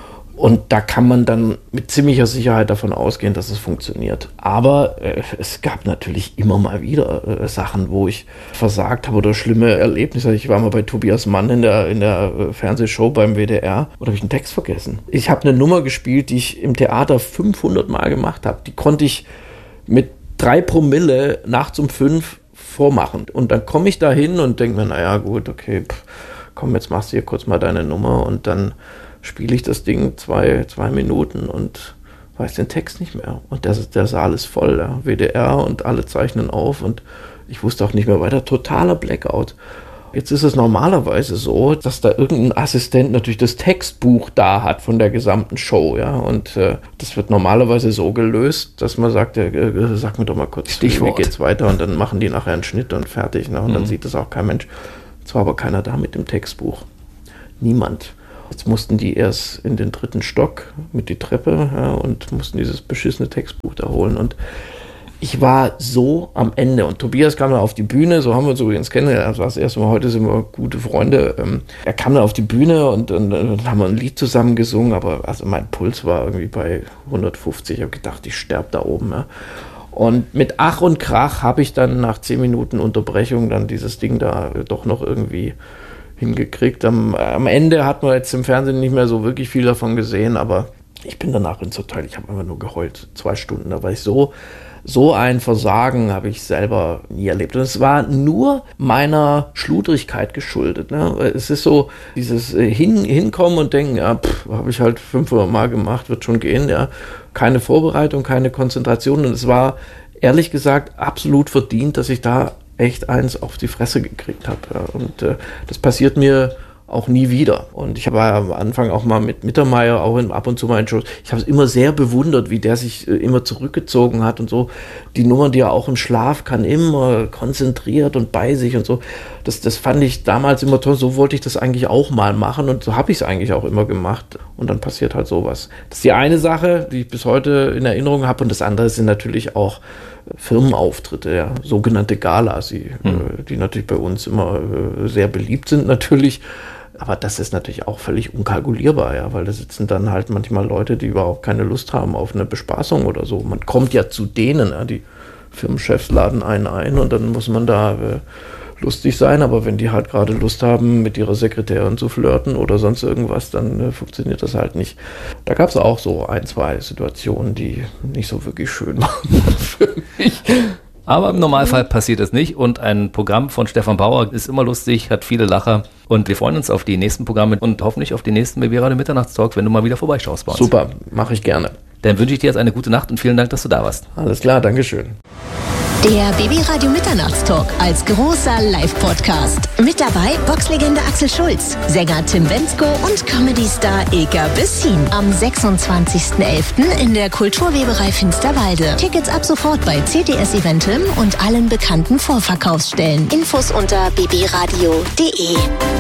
und da kann man dann mit ziemlicher Sicherheit davon ausgehen, dass es funktioniert. Aber äh, es gab natürlich immer mal wieder äh, Sachen, wo ich versagt habe oder schlimme Erlebnisse. Ich war mal bei Tobias Mann in der, in der äh, Fernsehshow beim W D R und habe ich einen Text vergessen. Ich habe eine Nummer gespielt, die ich im Theater fünfhundert Mal gemacht habe. Die konnte ich mit drei Promille nachts um fünf vormachen. Und dann komme ich da hin und denke mir, naja gut, okay, pff, komm, jetzt machst du hier kurz mal deine Nummer und dann spiele ich das Ding zwei, zwei Minuten und weiß den Text nicht mehr. Und der, der Saal ist voll, ja. W D R und alle zeichnen auf und ich wusste auch nicht mehr weiter. Totaler Blackout. Jetzt ist es normalerweise so, dass da irgendein Assistent natürlich das Textbuch da hat von der gesamten Show, ja. Und äh, das wird normalerweise so gelöst, dass man sagt, äh, sag mir doch mal kurz, Stichwort. Wie geht's weiter? Und dann machen die nachher einen Schnitt und fertig. Ne? Und mhm. dann sieht das auch kein Mensch. Es war aber keiner da mit dem Textbuch. Niemand. Jetzt mussten die erst in den dritten Stock mit die Treppe, ja, und mussten dieses beschissene Textbuch da holen. Und ich war so am Ende. Und Tobias kam dann auf die Bühne, so haben wir uns übrigens kennengelernt. Das war das erste Mal, heute sind wir gute Freunde. Ähm, er kam dann auf die Bühne und dann haben wir ein Lied zusammen gesungen. Aber also mein Puls war irgendwie bei hundertfünfzig. Ich habe gedacht, ich sterbe da oben. Ja. Und mit Ach und Krach habe ich dann nach zehn Minuten Unterbrechung dann dieses Ding da doch noch irgendwie hingekriegt. Am, am Ende hat man jetzt im Fernsehen nicht mehr so wirklich viel davon gesehen, aber ich bin danach ins Hotel. Ich habe einfach nur geheult. Zwei Stunden. Da war ich so... So ein Versagen habe ich selber nie erlebt. Und es war nur meiner Schludrigkeit geschuldet. Ne? Es ist so, dieses Hin, Hinkommen und Denken, ja, habe ich halt fünfhundert Mal gemacht, wird schon gehen. Ja. Keine Vorbereitung, keine Konzentration. Und es war, ehrlich gesagt, absolut verdient, dass ich da echt eins auf die Fresse gekriegt habe. Ja. Und äh, das passiert mir auch nie wieder. Und ich habe am Anfang auch mal mit Mittermeier auch in, ab und zu mal in Shows, ich habe es immer sehr bewundert, wie der sich äh, immer zurückgezogen hat und so. Die Nummern, die er auch im Schlaf kann, immer konzentriert und bei sich und so. Das, das fand ich damals immer toll. So wollte ich das eigentlich auch mal machen und so habe ich es eigentlich auch immer gemacht. Und dann passiert halt sowas. Das ist die eine Sache, die ich bis heute in Erinnerung habe. Und das andere sind natürlich auch Firmenauftritte, ja, sogenannte Galas, die, hm. äh, die natürlich bei uns immer äh, sehr beliebt sind natürlich. Aber das ist natürlich auch völlig unkalkulierbar, ja, weil da sitzen dann halt manchmal Leute, die überhaupt keine Lust haben auf eine Bespaßung oder so. Man kommt ja zu denen, ja, die Firmenchefs laden einen ein und dann muss man da äh, lustig sein, aber wenn die halt gerade Lust haben, mit ihrer Sekretärin zu flirten oder sonst irgendwas, dann äh, funktioniert das halt nicht. Da gab es auch so ein, zwei Situationen, die nicht so wirklich schön waren für mich. Aber im Normalfall passiert es nicht und ein Programm von Stefan Bauer ist immer lustig, hat viele Lacher und wir freuen uns auf die nächsten Programme und hoffentlich auf die nächsten B B Radio Mitternachtstalk, wenn du mal wieder vorbeischaust bei uns. Super, mache ich gerne. Dann wünsche ich dir jetzt eine gute Nacht und vielen Dank, dass du da warst. Alles klar, Dankeschön. Der B B Radio Mitternachtstalk als großer Live-Podcast. Mit dabei Boxlegende Axel Schulz, Sänger Tim Bendzko und Comedy-Star Ilka Bessin. Am sechsundzwanzigsten elften in der Kulturweberei Finsterwalde. Tickets ab sofort bei C T S Eventim und allen bekannten Vorverkaufsstellen. Infos unter b b radio punkt d e.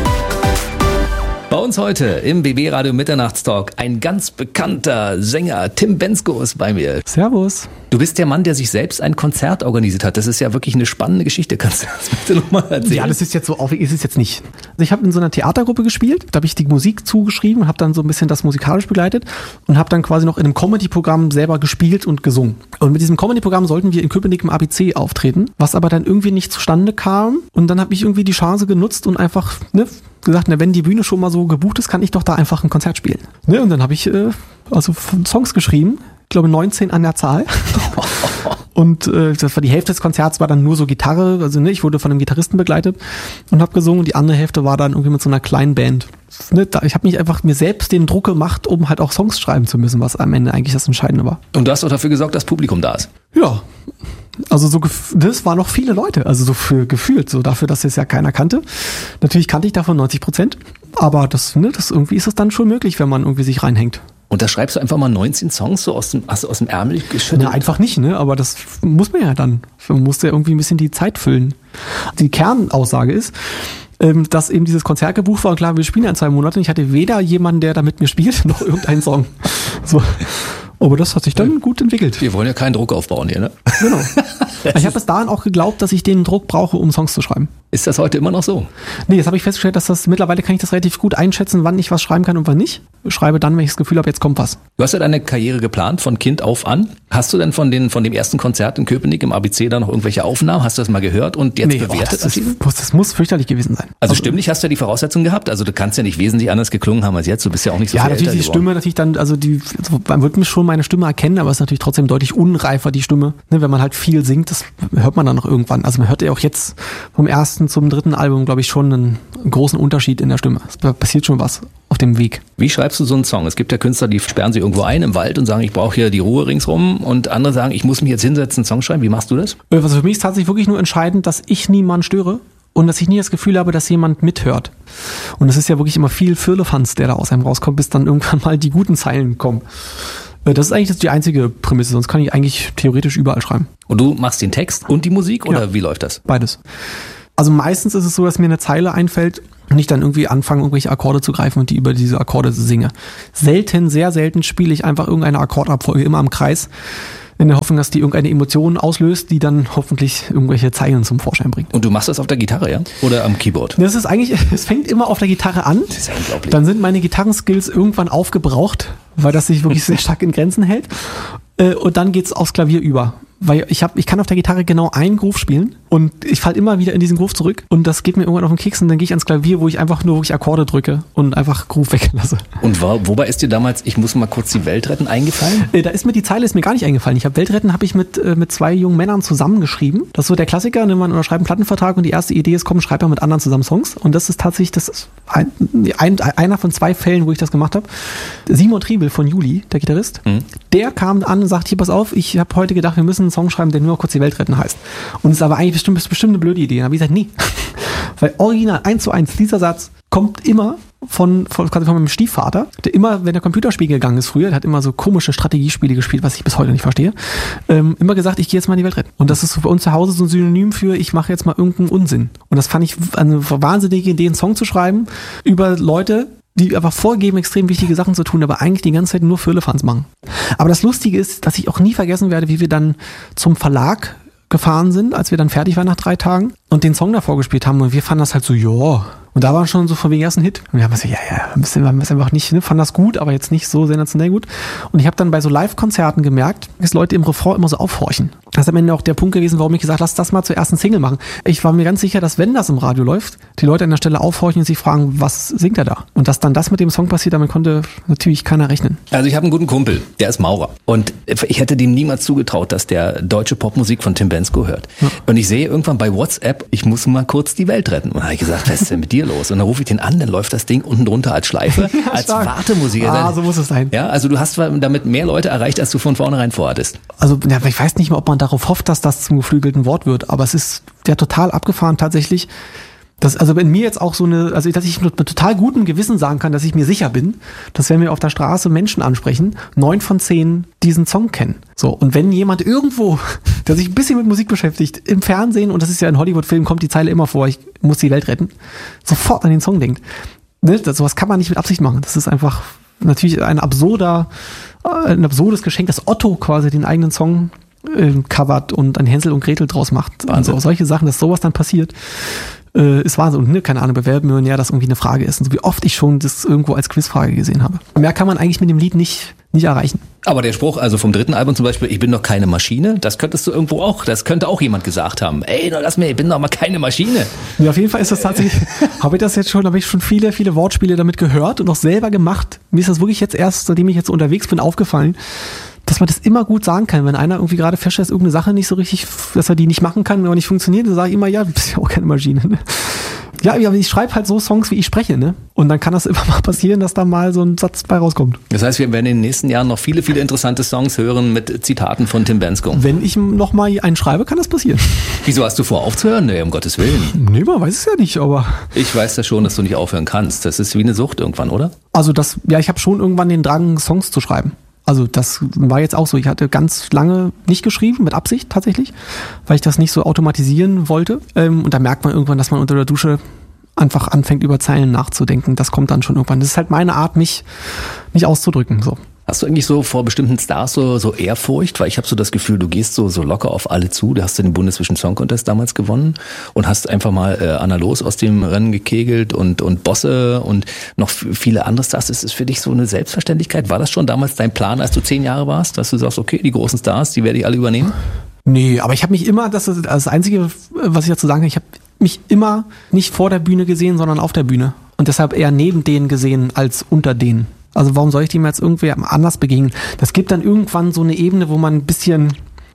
Bei uns heute im B B Radio Mitternachtstalk ein ganz bekannter Sänger, Tim Bendzko ist bei mir. Servus. Du bist der Mann, der sich selbst ein Konzert organisiert hat. Das ist ja wirklich eine spannende Geschichte. Kannst du das bitte nochmal erzählen? Ja, das ist jetzt so aufregend, ist es jetzt nicht. Also ich habe in so einer Theatergruppe gespielt, da habe ich die Musik zugeschrieben, habe dann so ein bisschen das musikalisch begleitet und habe dann quasi noch in einem Comedy-Programm selber gespielt und gesungen. Und mit diesem Comedy-Programm sollten wir in Köpenick im A B C auftreten, was aber dann irgendwie nicht zustande kam. Und dann habe ich irgendwie die Chance genutzt und einfach, ne, gesagt, na, wenn die Bühne schon mal so gebucht ist, kann ich doch da einfach ein Konzert spielen. Ne, und dann habe ich äh, also Songs geschrieben, ich glaube neunzehn an der Zahl. Und äh, das war die Hälfte des Konzerts war dann nur so Gitarre, also ne, ich wurde von einem Gitarristen begleitet und habe gesungen und die andere Hälfte war dann irgendwie mit so einer kleinen Band. Ne, da, ich habe mich einfach mir selbst den Druck gemacht, um halt auch Songs schreiben zu müssen, was am Ende eigentlich das Entscheidende war. Und du hast auch dafür gesorgt, dass Publikum da ist? Ja, also so das waren noch viele Leute, also so für gefühlt, so dafür, dass es ja keiner kannte. Natürlich kannte ich davon neunzig Prozent, aber das, ne, das irgendwie ist es dann schon möglich, wenn man irgendwie sich reinhängt. Und da schreibst du einfach mal neunzehn Songs so aus dem, also aus dem Ärmel geschüttelt? Ja, einfach nicht, ne? Aber das muss man ja dann. Man muss ja irgendwie ein bisschen die Zeit füllen. Die Kernaussage ist, dass eben dieses Konzert gebucht war und klar, wir spielen ja in zwei Monaten. Ich hatte weder jemanden, der da mit mir spielt, noch irgendeinen Song. So. Aber das hat sich dann gut entwickelt. Wir wollen ja keinen Druck aufbauen hier, ne? Genau. Ich habe bis dahin auch geglaubt, dass ich den Druck brauche, um Songs zu schreiben. Ist das heute immer noch so? Nee, jetzt habe ich festgestellt, dass das mittlerweile kann ich das relativ gut einschätzen, wann ich was schreiben kann und wann nicht. Ich schreibe dann, wenn ich das Gefühl habe, jetzt kommt was. Du hast ja deine Karriere geplant, von Kind auf an. Hast du denn von, den, von dem ersten Konzert in Köpenick im A B C da noch irgendwelche Aufnahmen? Hast du das mal gehört und jetzt nee, bewertet? Oh, das, ist, das muss fürchterlich gewesen sein. Also, also stimmlich hast du ja die Voraussetzungen gehabt. Also du kannst ja nicht wesentlich anders geklungen haben als jetzt. Du bist ja auch nicht so ja, viel älter natürlich die geworden. Stimme, natürlich dann, also die, also man wird mich schon meine Stimme erkennen, aber es ist natürlich trotzdem deutlich unreifer, die Stimme. Ne, wenn man halt viel singt, das hört man dann noch irgendwann. Also man hört ja auch jetzt vom ersten ersten zum dritten Album, glaube ich, schon einen großen Unterschied in der Stimme. Es passiert schon was auf dem Weg. Wie schreibst du so einen Song? Es gibt ja Künstler, die sperren sich irgendwo ein im Wald und sagen, ich brauche hier die Ruhe ringsrum, und andere sagen, ich muss mich jetzt hinsetzen, einen Song schreiben. Wie machst du das? Also für mich ist tatsächlich wirklich nur entscheidend, dass ich niemanden störe und dass ich nie das Gefühl habe, dass jemand mithört. Und es ist ja wirklich immer viel Firlefanz, der da aus einem rauskommt, bis dann irgendwann mal die guten Zeilen kommen. Das ist eigentlich die einzige Prämisse, sonst kann ich eigentlich theoretisch überall schreiben. Und du machst den Text und die Musik, oder Ja. wie läuft das? Beides. Also meistens ist es so, dass mir eine Zeile einfällt und ich dann irgendwie anfange, irgendwelche Akkorde zu greifen und die über diese Akkorde singe. Selten, sehr selten spiele ich einfach irgendeine Akkordabfolge immer im Kreis, in der Hoffnung, dass die irgendeine Emotion auslöst, die dann hoffentlich irgendwelche Zeilen zum Vorschein bringt. Und du machst das auf der Gitarre, ja? Oder am Keyboard? Das ist eigentlich, es fängt immer auf der Gitarre an. Das ist ja unglaublich. Dann sind meine Gitarrenskills irgendwann aufgebraucht, weil das sich wirklich sehr stark in Grenzen hält. Äh, Und dann geht's aufs Klavier über. Weil ich hab, ich kann auf der Gitarre genau einen Groove spielen und ich falle immer wieder in diesen Groove zurück und das geht mir irgendwann auf den Keks und dann gehe ich ans Klavier, wo ich einfach nur wirklich Akkorde drücke und einfach Groove weglasse. Und wo, wobei ist dir damals, ich muss mal kurz die Welt retten, eingefallen? Äh, Da ist mir die Zeile ist mir gar nicht eingefallen. Ich habe Weltretten habe ich mit äh, mit zwei jungen Männern zusammengeschrieben. Das ist so der Klassiker, ne? Man unterschreibt einen Plattenvertrag und die erste Idee ist, komm, schreib mal mit anderen zusammen Songs. Und das ist tatsächlich das ist ein, ein, einer von zwei Fällen, wo ich das gemacht habe. Simon Triebel von Juli, der Gitarrist, Mhm. der kam an und sagte, hier, pass auf, ich habe heute gedacht, wir müssen einen Song schreiben, der nur kurz die Welt retten heißt. Und es ist aber eigentlich bestimmt, bestimmt eine blöde Idee. Dann habe ich gesagt, nee. Weil original eins zu eins, dieser Satz kommt immer von, von, quasi von meinem Stiefvater, der immer, wenn der Computerspiel gegangen ist früher, der hat immer so komische Strategiespiele gespielt, was ich bis heute nicht verstehe, ähm, immer gesagt, ich gehe jetzt mal in die Welt retten. Und das ist so bei uns zu Hause so ein Synonym für, ich mache jetzt mal irgendeinen Unsinn. Und das fand ich eine wahnsinnige Idee, einen Song zu schreiben über Leute, die aber vorgeben, extrem wichtige Sachen zu tun, aber eigentlich die ganze Zeit nur Firlefanz machen. Aber das Lustige ist, dass ich auch nie vergessen werde, wie wir dann zum Verlag gefahren sind, als wir dann fertig waren nach drei Tagen und den Song davor gespielt haben und wir fanden das halt so, ja. Und da war schon so von wegen ersten Hit. Und wir haben so, ja, ja, ein bisschen, wir haben es einfach nicht, ne, fanden das gut, aber jetzt nicht so sensationell gut. Und ich habe dann bei so Live-Konzerten gemerkt, dass Leute im Refrain immer so aufhorchen. Das ist am Ende auch der Punkt gewesen, warum ich gesagt habe, lass das mal zur ersten Single machen. Ich war mir ganz sicher, dass wenn das im Radio läuft, die Leute an der Stelle aufhorchen und sich fragen, was singt er da? Und dass dann das mit dem Song passiert, damit konnte natürlich keiner rechnen. Also ich habe einen guten Kumpel, der ist Maurer. Und ich hätte dem niemals zugetraut, dass der deutsche Popmusik von Tim Bendzko hört. Ja. Und ich sehe irgendwann bei WhatsApp, ich muss mal kurz die Welt retten. Und dann habe ich gesagt, was ist denn mit dir los? Und dann rufe ich den an, dann läuft das Ding unten drunter als Schleife, ja, als stark. Wartemusik. Ah, so muss es sein. Ja, also du hast damit mehr Leute erreicht, als du von vornherein vorhattest. Also ja, ich weiß nicht mehr, ob man darauf hofft, dass das zum geflügelten Wort wird, aber es ist ja total abgefahren tatsächlich. Das, also wenn mir jetzt auch so eine, also dass ich mit, mit total gutem Gewissen sagen kann, dass ich mir sicher bin, dass wenn wir auf der Straße Menschen ansprechen, neun von zehn diesen Song kennen. So, und wenn jemand irgendwo, der sich ein bisschen mit Musik beschäftigt, im Fernsehen, und das ist ja in Hollywood-Filmen, kommt die Zeile immer vor, ich muss die Welt retten, sofort an den Song denkt. Ne, das, sowas kann man nicht mit Absicht machen. Das ist einfach natürlich ein absurder, ein absurdes Geschenk, dass Otto quasi den eigenen Song äh, covert und ein Hänsel und Gretel draus macht. Also solche Sachen, dass sowas dann passiert. Äh, ist Wahnsinn. Und ne, keine Ahnung, bei Wer wird Millionär das irgendwie eine Frage ist. Und so wie oft ich schon das irgendwo als Quizfrage gesehen habe. Mehr kann man eigentlich mit dem Lied nicht, nicht erreichen. Aber der Spruch, also vom dritten Album zum Beispiel, ich bin doch keine Maschine, das könntest du irgendwo auch, das könnte auch jemand gesagt haben. Ey, lass mir, ich bin doch mal keine Maschine. Ja, auf jeden Fall ist das tatsächlich, habe ich das jetzt schon, habe ich schon viele, viele Wortspiele damit gehört und auch selber gemacht. Mir ist das wirklich jetzt erst, seitdem ich jetzt unterwegs bin, aufgefallen, dass man das immer gut sagen kann, wenn einer irgendwie gerade feststellt, dass irgendeine Sache nicht so richtig, dass er die nicht machen kann, aber nicht funktioniert, dann sage ich immer, ja, du bist ja auch keine Maschine. Ne? Ja, aber ich schreibe halt so Songs, wie ich spreche, ne? Und dann kann das immer mal passieren, dass da mal so ein Satz bei rauskommt. Das heißt, wir werden in den nächsten Jahren noch viele, viele interessante Songs hören mit Zitaten von Tim Bendzko. Wenn ich noch mal einen schreibe, kann das passieren. Wieso hast du vor, aufzuhören? Nee, um Gottes Willen. Nee, man weiß es ja nicht, aber... Ich weiß ja schon, dass du nicht aufhören kannst. Das ist wie eine Sucht irgendwann, oder? Also das, ja, ich habe schon irgendwann den Drang, Songs zu schreiben. Also das war jetzt auch so. Ich hatte ganz lange nicht geschrieben, mit Absicht tatsächlich, weil ich das nicht so automatisieren wollte. Und da merkt man irgendwann, dass man unter der Dusche einfach anfängt, über Zeilen nachzudenken. Das kommt dann schon irgendwann. Das ist halt meine Art, mich, mich auszudrücken. So. Hast du eigentlich so vor bestimmten Stars so, so Ehrfurcht? Weil ich habe so das Gefühl, du gehst so, so locker auf alle zu. Du hast den Bundesvision Song Contest damals gewonnen und hast einfach mal äh, Anna Loos aus dem Rennen gekegelt und, und Bosse und noch viele andere Stars. Ist es für dich so eine Selbstverständlichkeit? War das schon damals dein Plan, als du zehn Jahre warst, dass du sagst, okay, die großen Stars, die werde ich alle übernehmen? Nee, aber ich habe mich immer, das ist das Einzige, was ich dazu sagen kann, ich habe mich immer nicht vor der Bühne gesehen, sondern auf der Bühne. Und deshalb eher neben denen gesehen als unter denen. Also warum soll ich dem jetzt irgendwie anders begegnen? Das gibt dann irgendwann so eine Ebene, wo man ein bisschen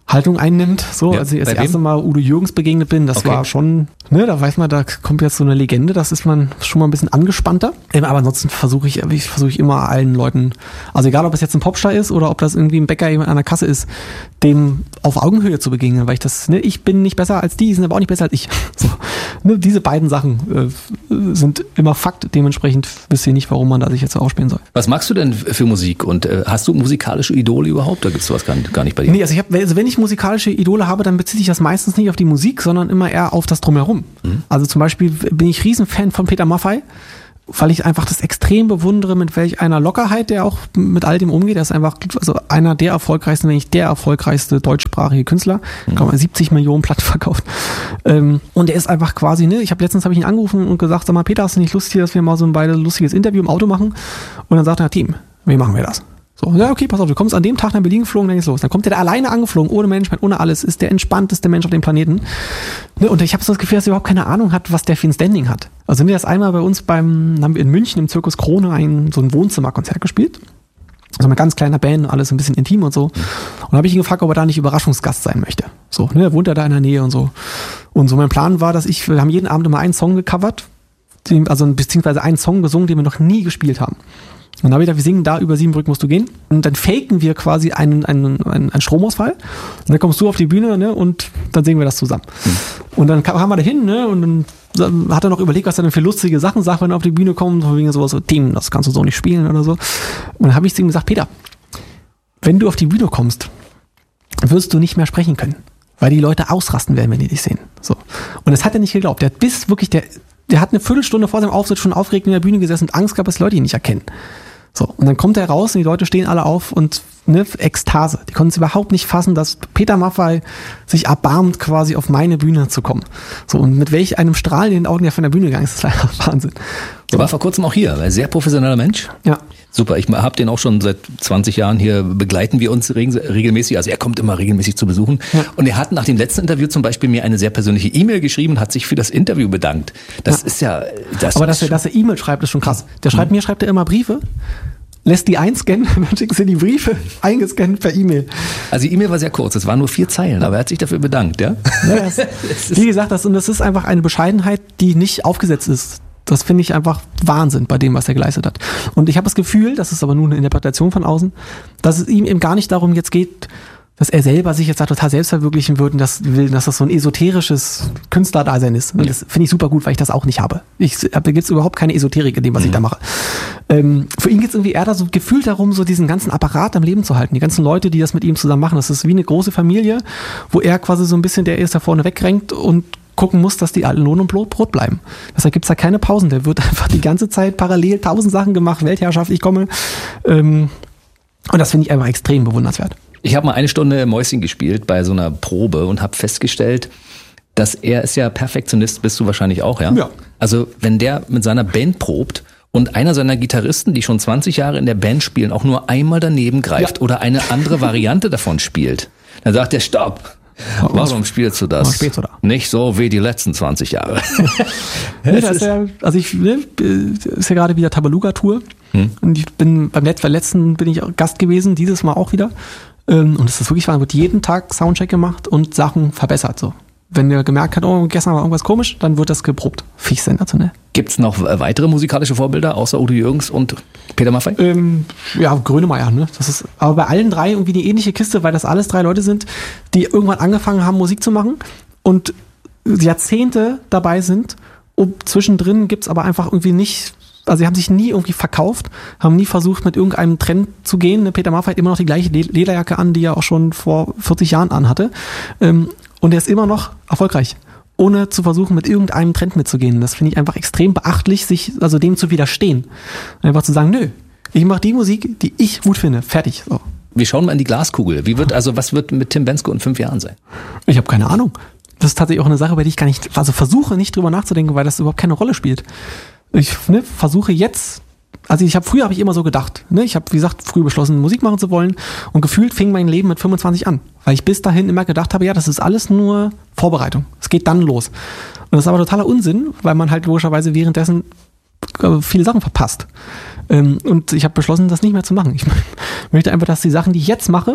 Haltung einnimmt. So, Ja, als ich das bei wem? erste Mal Udo Jürgens begegnet bin, das Okay. war schon, ne, da weiß man, da kommt jetzt so eine Legende, das ist man schon mal ein bisschen angespannter. Ähm, Aber ansonsten versuche ich, ich versuche ich immer allen Leuten, also egal ob es jetzt ein Popstar ist oder ob das irgendwie ein Bäcker jemand an der Kasse ist, dem auf Augenhöhe zu begegnen, weil ich das, ne, ich bin nicht besser als die, die sind aber auch nicht besser als ich. So, ne, diese beiden Sachen äh, sind immer Fakt, dementsprechend wüsste ich nicht, warum man da sich jetzt so aufspielen soll. Was magst du denn für Musik und äh, hast du musikalische Idole überhaupt? Da gibt's sowas gar, gar nicht bei dir. Nee, also, ich hab, also wenn ich musikalische Idole habe, dann beziehe ich das meistens nicht auf die Musik, sondern immer eher auf das Drumherum. Mhm. Also zum Beispiel bin ich Riesenfan von Peter Maffay, weil ich einfach das extrem bewundere, mit welch einer Lockerheit der auch mit all dem umgeht. Er ist einfach also einer der erfolgreichsten, wenn nicht der erfolgreichste deutschsprachige Künstler. Mhm. Ich glaube, siebzig Millionen Platten verkauft. Ähm, und er ist einfach quasi, ne, ich habe letztens habe ich ihn angerufen und gesagt, sag mal, Peter, hast du nicht Lust hier, dass wir mal so ein beide lustiges Interview im Auto machen? Und dann sagt er, Team, wie machen wir das? So, ja, okay, pass auf, du kommst an dem Tag nach Berlin geflogen, dann geht's los. Dann kommt der da alleine angeflogen, ohne Management, ohne alles, ist der entspannteste Mensch auf dem Planeten. Ne, und ich habe so das Gefühl, dass er überhaupt keine Ahnung hat, was der für ein Standing hat. Also sind wir das einmal bei uns beim, haben wir in München im Zirkus Krone ein, so ein Wohnzimmerkonzert gespielt. Also mit ganz kleiner Band, alles ein bisschen intim und so. Und dann habe ich ihn gefragt, ob er da nicht Überraschungsgast sein möchte. So, ne, wohnt er da in der Nähe und so. Und so mein Plan war, dass ich, wir haben jeden Abend immer einen Song gecovert, den, also beziehungsweise einen Song gesungen, den wir noch nie gespielt haben. Und dann habe ich gedacht, wir singen da über Siebenbrücken musst du gehen. Und dann faken wir quasi einen, einen, einen, einen Stromausfall. Und dann kommst du auf die Bühne, ne, und dann singen wir das zusammen. Mhm. Und dann kamen wir da hin, ne, und dann hat er noch überlegt, was er denn für lustige Sachen sagt, wenn er auf die Bühne kommt. So wegen sowas so, Team, das kannst du so nicht spielen oder so. Und dann habe ich zu ihm gesagt, Peter, wenn du auf die Bühne kommst, wirst du nicht mehr sprechen können. Weil die Leute ausrasten werden, wenn die dich sehen. So. Und das hat er nicht geglaubt. Der hat bis wirklich, der, der hat eine Viertelstunde vor seinem Auftritt schon aufgeregt in der Bühne gesessen und Angst gehabt, dass Leute ihn nicht erkennen. So, und dann kommt er raus und die Leute stehen alle auf und ne, Ekstase. Die konnten es überhaupt nicht fassen, dass Peter Maffay sich erbarmt, quasi auf meine Bühne zu kommen. So, und mit welch einem Strahlen in den Augen der von der Bühne gegangen ist, das ist einfach Wahnsinn. Der war vor kurzem auch hier, ein sehr professioneller Mensch. Ja. Super, ich habe den auch schon seit zwanzig Jahren hier, begleiten wir uns regelmäßig, also er kommt immer regelmäßig zu besuchen. Ja. Und er hat nach dem letzten Interview zum Beispiel mir eine sehr persönliche E-Mail geschrieben und hat sich für das Interview bedankt. Das ja. ist ja... Das Aber dass er, dass er E-Mail schreibt, ist schon krass. Der schreibt mhm. mir, schreibt er immer Briefe, lässt die einscannen und dann schicken sie die Briefe eingescannt per E-Mail. Also die E-Mail war sehr kurz, es waren nur vier Zeilen, aber er hat sich dafür bedankt, ja? ja das, wie gesagt, das, und das ist einfach eine Bescheidenheit, die nicht aufgesetzt ist. Das finde ich einfach Wahnsinn bei dem, was er geleistet hat. Und ich habe das Gefühl, das ist aber nur eine Interpretation von außen, dass es ihm eben gar nicht darum jetzt geht, dass er selber sich jetzt da total selbst verwirklichen würde und das will, dass das so ein esoterisches Künstlerdasein ist. Und das finde ich super gut, weil ich das auch nicht habe. Ich, da gibt es überhaupt keine Esoterik in dem, was mhm. ich da mache. Ähm, für ihn geht es irgendwie eher da so gefühlt darum, so diesen ganzen Apparat am Leben zu halten. Die ganzen Leute, die das mit ihm zusammen machen. Das ist wie eine große Familie, wo er quasi so ein bisschen der ist, der vorne wegrenkt und gucken muss, dass die alle Lohn und Brot bleiben. Deshalb gibt's da keine Pausen. Der wird einfach die ganze Zeit parallel tausend Sachen gemacht. Weltherrschaft, ich komme. Ähm, und das finde ich einfach extrem bewundernswert. Ich habe mal eine Stunde Mäuschen gespielt bei so einer Probe und habe festgestellt, dass er ist ja Perfektionist, bist du wahrscheinlich auch, ja? Ja. Also wenn der mit seiner Band probt und einer seiner Gitarristen, die schon zwanzig Jahre in der Band spielen, auch nur einmal daneben greift ja. oder eine andere Variante davon spielt, dann sagt er, stopp. Warum spielst du das? Spielst du da? Nicht so wie die letzten zwanzig Jahre. nee, das ist ja, also ich, ne, ist ja gerade wieder Tabaluga-Tour. Hm. Und ich bin beim letzten bin ich Gast gewesen, dieses Mal auch wieder. Und es ist wirklich wahr, wird jeden Tag Soundcheck gemacht und Sachen verbessert. So. Wenn ihr gemerkt habt, oh, gestern war irgendwas komisch, dann wird das geprobt. Finde ich sensationell. Gibt es noch weitere musikalische Vorbilder außer Udo Jürgens und Peter Maffay? Ähm, ja, Grönemeyer. Ne? Das ist aber bei allen drei irgendwie die ähnliche Kiste, weil das alles drei Leute sind, die irgendwann angefangen haben, Musik zu machen und Jahrzehnte dabei sind. Und zwischendrin gibt's aber einfach irgendwie nicht... Also sie haben sich nie irgendwie verkauft, haben nie versucht, mit irgendeinem Trend zu gehen. Peter Maffay hat immer noch die gleiche Lederjacke an, die er auch schon vor vierzig Jahren anhatte. Und er ist immer noch erfolgreich, ohne zu versuchen, mit irgendeinem Trend mitzugehen. Das finde ich einfach extrem beachtlich, sich also dem zu widerstehen. Einfach zu sagen, nö, ich mache die Musik, die ich gut finde. Fertig. So. Wir schauen mal in die Glaskugel. Wie wird, also was wird mit Tim Bendzko in fünf Jahren sein? Ich habe keine Ahnung. Das ist tatsächlich auch eine Sache, über die ich gar nicht, also versuche nicht drüber nachzudenken, weil das überhaupt keine Rolle spielt. Ich ne, versuche jetzt, also ich habe früher habe ich immer so gedacht, ne, ich habe wie gesagt früh beschlossen Musik machen zu wollen und gefühlt fing mein Leben mit fünfundzwanzig an, weil ich bis dahin immer gedacht habe, ja, das ist alles nur Vorbereitung, es geht dann los. Und das ist aber totaler Unsinn, weil man halt logischerweise währenddessen viele Sachen verpasst. Und ich habe beschlossen, das nicht mehr zu machen. Ich möchte einfach, dass die Sachen, die ich jetzt mache,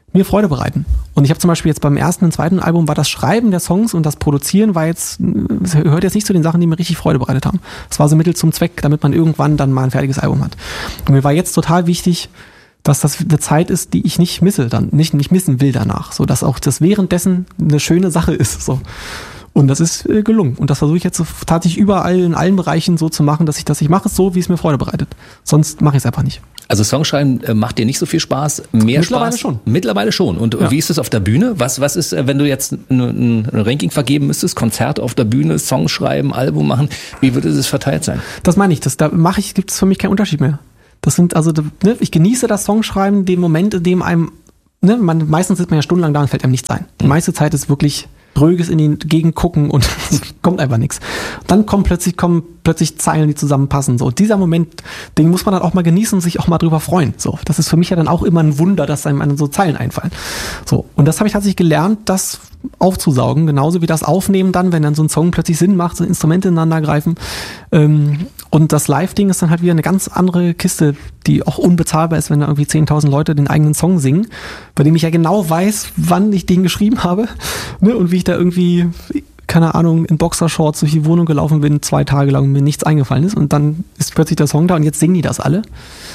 mir Freude bereiten. Und ich habe zum Beispiel jetzt beim ersten und zweiten Album war das Schreiben der Songs und das Produzieren war jetzt, es gehört jetzt nicht zu den Sachen, die mir richtig Freude bereitet haben. Es war so Mittel zum Zweck, damit man irgendwann dann mal ein fertiges Album hat. Und mir war jetzt total wichtig, dass das eine Zeit ist, die ich nicht misse, dann nicht, nicht missen will danach. So, dass auch das währenddessen eine schöne Sache ist. So. Und das ist äh, gelungen. Und das versuche ich jetzt so, tatsächlich überall in allen Bereichen so zu machen, dass ich das, ich mache es so, wie es mir Freude bereitet. Sonst mache ich es einfach nicht. Also Songschreiben äh, macht dir nicht so viel Spaß, mehr Mittlerweile Spaß? schon. Mittlerweile schon. Und Ja. wie ist es auf der Bühne? Was, was ist, äh, wenn du jetzt ein, ein Ranking vergeben müsstest, Konzert auf der Bühne, Song schreiben, Album machen, wie würde es verteilt sein? Das meine ich, das, da mache ich, gibt es für mich keinen Unterschied mehr. Das sind also, ne, ich genieße das Songschreiben, den Moment, in dem einem, ne, man, meistens sitzt man ja stundenlang da und fällt einem nichts ein. Die meiste Zeit ist wirklich ruhiges in die Gegend gucken und es kommt einfach nichts. Dann kommen plötzlich, kommen plötzlich Zeilen, die zusammenpassen. So, dieser Moment, den muss man dann auch mal genießen und sich auch mal drüber freuen. So, das ist für mich ja dann auch immer ein Wunder, dass einem so Zeilen einfallen. So, und das habe ich tatsächlich gelernt, das aufzusaugen, genauso wie das Aufnehmen dann, wenn dann so ein Song plötzlich Sinn macht, so Instrumente ineinander greifen. Ähm, und das Live-Ding ist dann halt wieder eine ganz andere Kiste, die auch unbezahlbar ist, wenn da irgendwie zehntausend Leute den eigenen Song singen, bei dem ich ja genau weiß, wann ich den geschrieben habe, ne, und wie ich da irgendwie, keine Ahnung, in Boxershorts durch die Wohnung gelaufen bin, zwei Tage lang mir nichts eingefallen ist und dann ist plötzlich der Song da und jetzt singen die das alle.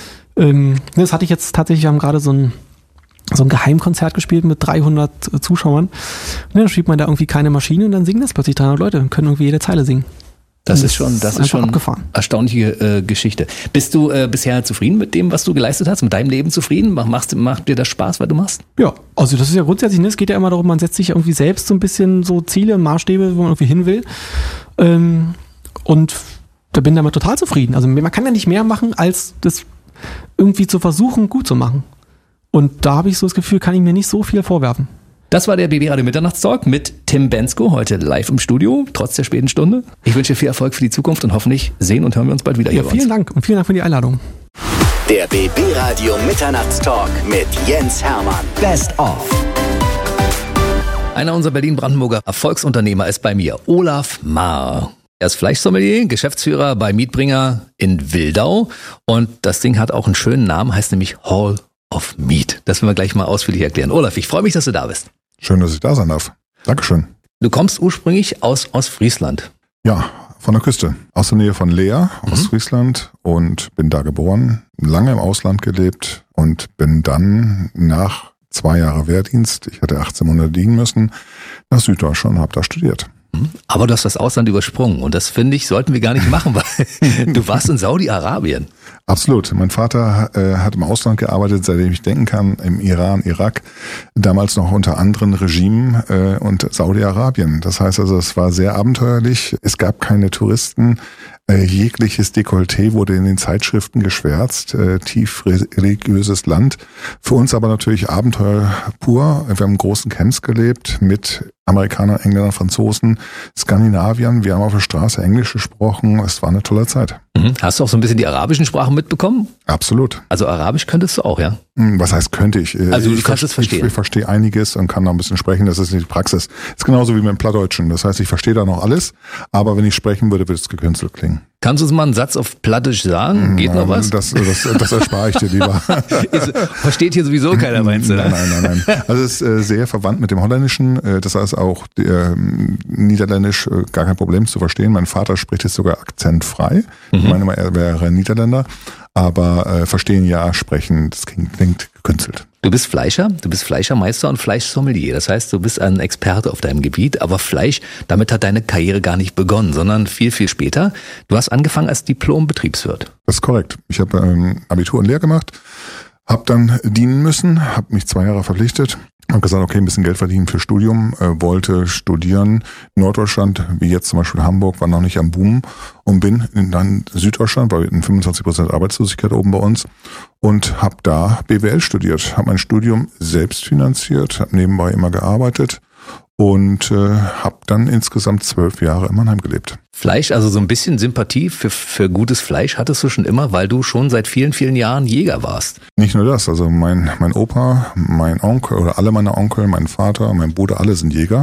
Ähm, das hatte ich jetzt tatsächlich, wir haben gerade so ein so ein Geheimkonzert gespielt mit dreihundert Zuschauern. Und dann schiebt man da irgendwie keine Maschine und dann singen das plötzlich dreihundert Leute und können irgendwie jede Zeile singen. Das Und ist schon, das ist einfach schon abgefahren. erstaunliche äh, Geschichte. Bist du äh, bisher zufrieden mit dem, was du geleistet hast, mit deinem Leben zufrieden? Mach, machst, macht dir das Spaß, was du machst? Ja, also das ist ja grundsätzlich, ne, es geht ja immer darum, man setzt sich irgendwie selbst so ein bisschen so Ziele, Maßstäbe, wo man irgendwie hin will. Ähm, und da bin ich damit total zufrieden. Also man kann ja nicht mehr machen, als das irgendwie zu versuchen, gut zu machen. Und da habe ich so das Gefühl, kann ich mir nicht so viel vorwerfen. Das war der B B Radio Mitternachtstalk mit Tim Bendzko, heute live im Studio, trotz der späten Stunde. Ich wünsche dir viel Erfolg für die Zukunft und hoffentlich sehen und hören wir uns bald wieder Ja, hier bei vielen uns. Dank und vielen Dank für die Einladung. Der B B Radio Mitternachtstalk mit Jens Hermann. Best of. Einer unserer Berlin-Brandenburger Erfolgsunternehmer ist bei mir, Olaf Maar. Er ist Fleischsommelier, Geschäftsführer bei Mietbringer in Wildau und das Ding hat auch einen schönen Namen, heißt nämlich Hall of Meat. Das werden wir gleich mal ausführlich erklären. Olaf, ich freue mich, dass du da bist. Schön, dass ich da sein darf. Dankeschön. Du kommst ursprünglich aus Ostfriesland. Ja, von der Küste, aus der Nähe von Leer, Ostfriesland, und bin da geboren, lange im Ausland gelebt und bin dann nach zwei Jahren Wehrdienst, ich hatte achtzehn Monate dienen müssen, nach Süddeutschland und habe da studiert. Aber du hast das Ausland übersprungen und das, finde ich, sollten wir gar nicht machen, weil du warst in Saudi-Arabien. Absolut. Mein Vater äh, hat im Ausland gearbeitet, seitdem ich denken kann, im Iran, Irak, damals noch unter anderen Regimen äh, und Saudi-Arabien. Das heißt also, es war sehr abenteuerlich. Es gab keine Touristen. Äh, jegliches Dekolleté wurde in den Zeitschriften geschwärzt. Äh, tief religiöses Land. Für uns aber natürlich Abenteuer pur. Wir haben in großen Camps gelebt mit Amerikanern, Engländern, Franzosen, Skandinaviern. Wir haben auf der Straße Englisch gesprochen. Es war eine tolle Zeit. Mhm. Hast du auch so ein bisschen die arabischen Sprachen mitbekommen? Absolut. Also Arabisch könntest du auch, ja? Was heißt könnte ich? Also du ich kannst es verstehen. Ich, ich verstehe einiges und kann noch ein bisschen sprechen. Das ist nicht die Praxis. Das ist genauso wie mit dem Plattdeutschen. Das heißt, ich verstehe da noch alles. Aber wenn ich sprechen würde, würde es gekünstelt klingen. Kannst du uns mal einen Satz auf Plattisch sagen? Geht noch was? Das, das, das erspare ich dir lieber. Ist, versteht hier sowieso keiner, meinst du? Nein, nein, nein, nein. Also es ist äh, sehr verwandt mit dem Holländischen. Äh, das heißt auch äh, Niederländisch äh, gar kein Problem zu verstehen. Mein Vater spricht es sogar akzentfrei. Mhm. Ich meine mal, er wäre Niederländer. Aber äh, verstehen ja, sprechen, das klingt, klingt gekünstelt. Du bist Fleischer, du bist Fleischermeister und Fleischsommelier. Das heißt, du bist ein Experte auf deinem Gebiet, aber Fleisch, damit hat deine Karriere gar nicht begonnen, sondern viel, viel später. Du hast angefangen als Diplom-Betriebswirt. Das ist korrekt. Ich habe ähm, Abitur und Lehre gemacht, habe dann dienen müssen, habe mich zwei Jahre verpflichtet. Habe gesagt, okay, ein bisschen Geld verdienen für Studium, äh, wollte studieren. Norddeutschland, wie jetzt zum Beispiel Hamburg, war noch nicht am Boom und bin in dann Süddeutschland, weil wir hatten fünfundzwanzig Prozent Arbeitslosigkeit oben bei uns und habe da B W L studiert. Habe mein Studium selbst finanziert, habe nebenbei immer gearbeitet und äh, habe dann insgesamt zwölf Jahre in Mannheim gelebt. Fleisch, also so ein bisschen Sympathie für, für gutes Fleisch hattest du schon immer, weil du schon seit vielen, vielen Jahren Jäger warst. Nicht nur das, also mein mein Opa, mein Onkel oder alle meine Onkel, mein Vater, mein Bruder, alle sind Jäger.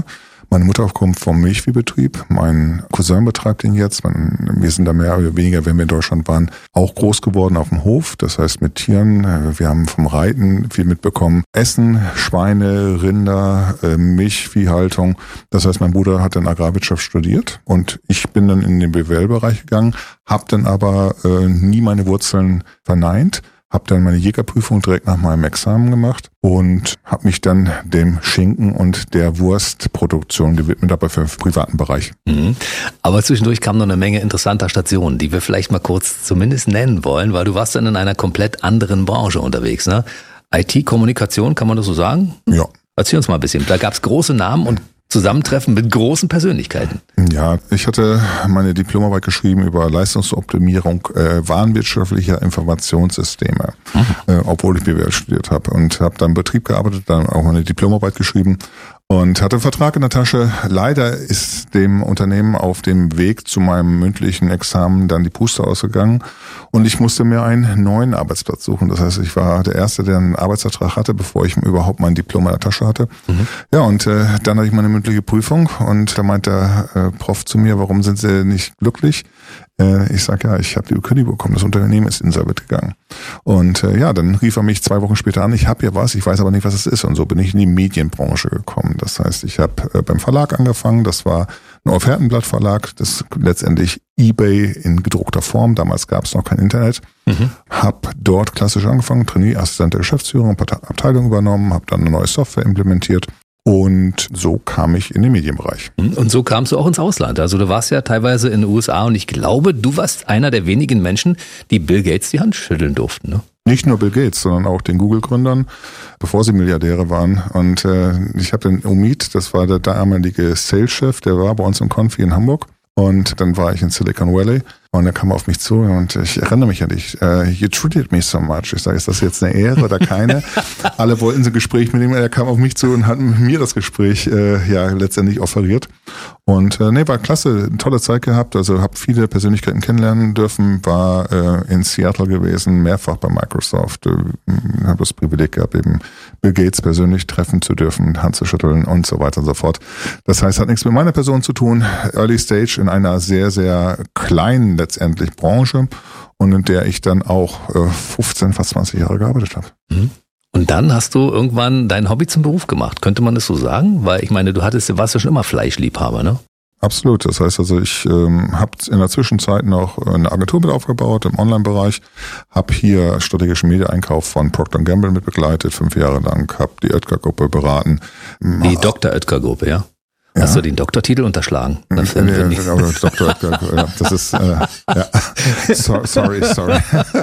Meine Mutter kommt vom Milchviehbetrieb. Mein Cousin betreibt ihn jetzt. Wir sind da mehr oder weniger, wenn wir in Deutschland waren, auch groß geworden auf dem Hof. Das heißt mit Tieren. Wir haben vom Reiten viel mitbekommen. Essen, Schweine, Rinder, Milchviehhaltung. Das heißt, mein Bruder hat dann Agrarwirtschaft studiert und ich bin dann in den B W L-Bereich gegangen, habe dann aber äh, nie meine Wurzeln verneint. Habe dann meine Jägerprüfung direkt nach meinem Examen gemacht und habe mich dann dem Schinken und der Wurstproduktion gewidmet, aber für den privaten Bereich. Mhm. Aber zwischendurch kam noch eine Menge interessanter Stationen, die wir vielleicht mal kurz zumindest nennen wollen, weil du warst dann in einer komplett anderen Branche unterwegs, ne? I T-Kommunikation, kann man das so sagen? Ja. Erzähl uns mal ein bisschen. Da gab es große Namen und Zusammentreffen mit großen Persönlichkeiten. Ja, ich hatte meine Diplomarbeit geschrieben über Leistungsoptimierung äh, warenwirtschaftlicher Informationssysteme, mhm. äh, obwohl ich B W L studiert habe und habe dann im Betrieb gearbeitet, dann auch meine Diplomarbeit geschrieben und hatte einen Vertrag in der Tasche. Leider ist dem Unternehmen auf dem Weg zu meinem mündlichen Examen dann die Puste ausgegangen und ich musste mir einen neuen Arbeitsplatz suchen. Das heißt, ich war der Erste, der einen Arbeitsvertrag hatte, bevor ich überhaupt mein Diplom in der Tasche hatte. Mhm. Ja, und äh, dann hatte ich meine mündliche Prüfung und da meint der äh, Prof zu mir, warum sind Sie nicht glücklich? Äh, ich sage, ja, ich habe die Kündigung bekommen, das Unternehmen ist insolvent gegangen. Und äh, ja, dann rief er mich zwei Wochen später an, ich habe ja was, ich weiß aber nicht, was es ist. Und so bin ich in die Medienbranche gekommen. Das heißt, ich habe äh, beim Verlag angefangen, das war ein Offertenblattverlag, das letztendlich eBay in gedruckter Form, damals gab es noch kein Internet. Mhm. Habe dort klassisch angefangen, Trainee-Assistent der Geschäftsführung, Abteilung übernommen, habe dann eine neue Software implementiert. Und so kam ich in den Medienbereich. Und so kamst du auch ins Ausland. Also du warst ja teilweise in den U S A und ich glaube, du warst einer der wenigen Menschen, die Bill Gates die Hand schütteln durften, ne? Nicht nur Bill Gates, sondern auch den Google-Gründern, bevor sie Milliardäre waren. Und äh, ich habe den Omid, das war der damalige Sales-Chef, der war bei uns im Confi in Hamburg. Und dann war ich in Silicon Valley und er kam auf mich zu und ich erinnere mich an dich. Uh, you treated me so much. Ich sage, ist das jetzt eine Ehre oder keine? Alle wollten so ein Gespräch mit ihm. Er kam auf mich zu und hat mir das Gespräch äh, ja letztendlich offeriert. Und äh, nee, war klasse, eine tolle Zeit gehabt. Also habe viele Persönlichkeiten kennenlernen dürfen. War äh, in Seattle gewesen, mehrfach bei Microsoft. Äh, habe das Privileg gehabt, eben Bill Gates persönlich treffen zu dürfen, Hand zu schütteln und so weiter und so fort. Das heißt, hat nichts mit meiner Person zu tun. Early Stage in einer sehr, sehr kleinen letztendlich Branche und in der ich dann auch äh, fünfzehn, fast zwanzig Jahre gearbeitet habe. Mhm. Und dann hast du irgendwann dein Hobby zum Beruf gemacht. Könnte man das so sagen? Weil ich meine, du hattest, warst ja schon immer Fleischliebhaber, ne? Absolut. Das heißt also, ich ähm, habe in der Zwischenzeit noch eine Agentur mit aufgebaut im Online-Bereich, habe hier strategischen Media-Einkauf von Procter and Gamble mit begleitet, fünf Jahre lang, habe die Oetker-Gruppe beraten. Die Doktor Oetker-Gruppe, ja? Ja. Hast du den Doktortitel unterschlagen? Das, nee, nee, Doktor, das ist, äh, ja. So, sorry, sorry.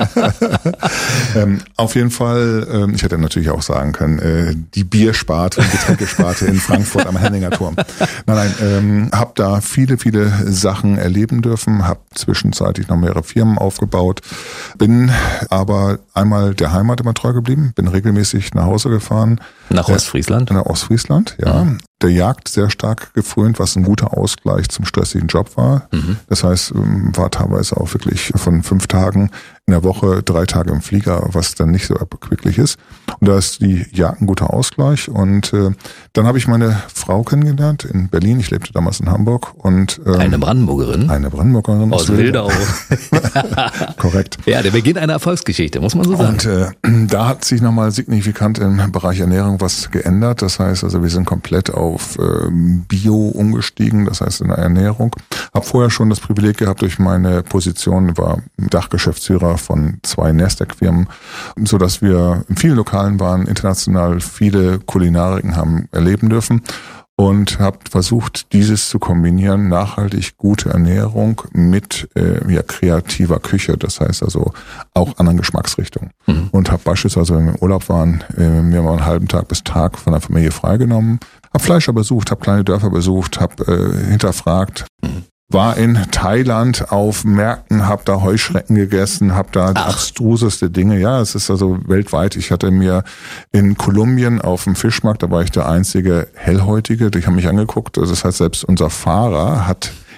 ähm, auf jeden Fall, ähm, ich hätte natürlich auch sagen können, äh, die Biersparte und Getränkesparte in Frankfurt am Henninger Turm. Nein, nein, ähm, habe da viele, viele Sachen erleben dürfen, habe zwischenzeitlich noch mehrere Firmen aufgebaut, bin aber einmal der Heimat immer treu geblieben, bin regelmäßig nach Hause gefahren. Nach Ostfriesland? Nach Ostfriesland, ja. Mhm. Der Jagd sehr stark gefrönt, was ein guter Ausgleich zum stressigen Job war. Mhm. Das heißt, war teilweise auch wirklich von fünf Tagen in der Woche drei Tage im Flieger, was dann nicht so erquicklich ist. Und da ist die Jagd ein guter Ausgleich. Und äh, dann habe ich meine Frau kennengelernt in Berlin. Ich lebte damals in Hamburg. Und ähm, eine Brandenburgerin? Eine Brandenburgerin. Aus Wildau. Korrekt. Ja, der Beginn einer Erfolgsgeschichte, muss man so sagen. Und äh, da hat sich nochmal signifikant im Bereich Ernährung was geändert. Das heißt also, wir sind komplett auf äh, Bio umgestiegen, das heißt in der Ernährung. Habe vorher schon das Privileg gehabt, durch meine Position, war Dachgeschäftsführer von zwei Nasdaq-Firmen, so dass wir in vielen Lokalen waren, international viele Kulinariken haben erleben dürfen und habe versucht, dieses zu kombinieren, nachhaltig gute Ernährung mit äh, ja, kreativer Küche, das heißt also auch anderen Geschmacksrichtungen. Mhm. Und habe beispielsweise, wenn wir im Urlaub waren, äh, mir mal einen halben Tag bis Tag von der Familie freigenommen, habe Fleischer besucht, habe kleine Dörfer besucht, habe äh, hinterfragt, mhm. war in Thailand auf Märkten, habe da Heuschrecken gegessen, habe da die abstruseste Dinge. Ja, es ist also weltweit. Ich hatte mir in Kolumbien auf dem Fischmarkt, da war ich der einzige Hellhäutige, die haben mich angeguckt. Also das heißt, selbst unser Fahrer hat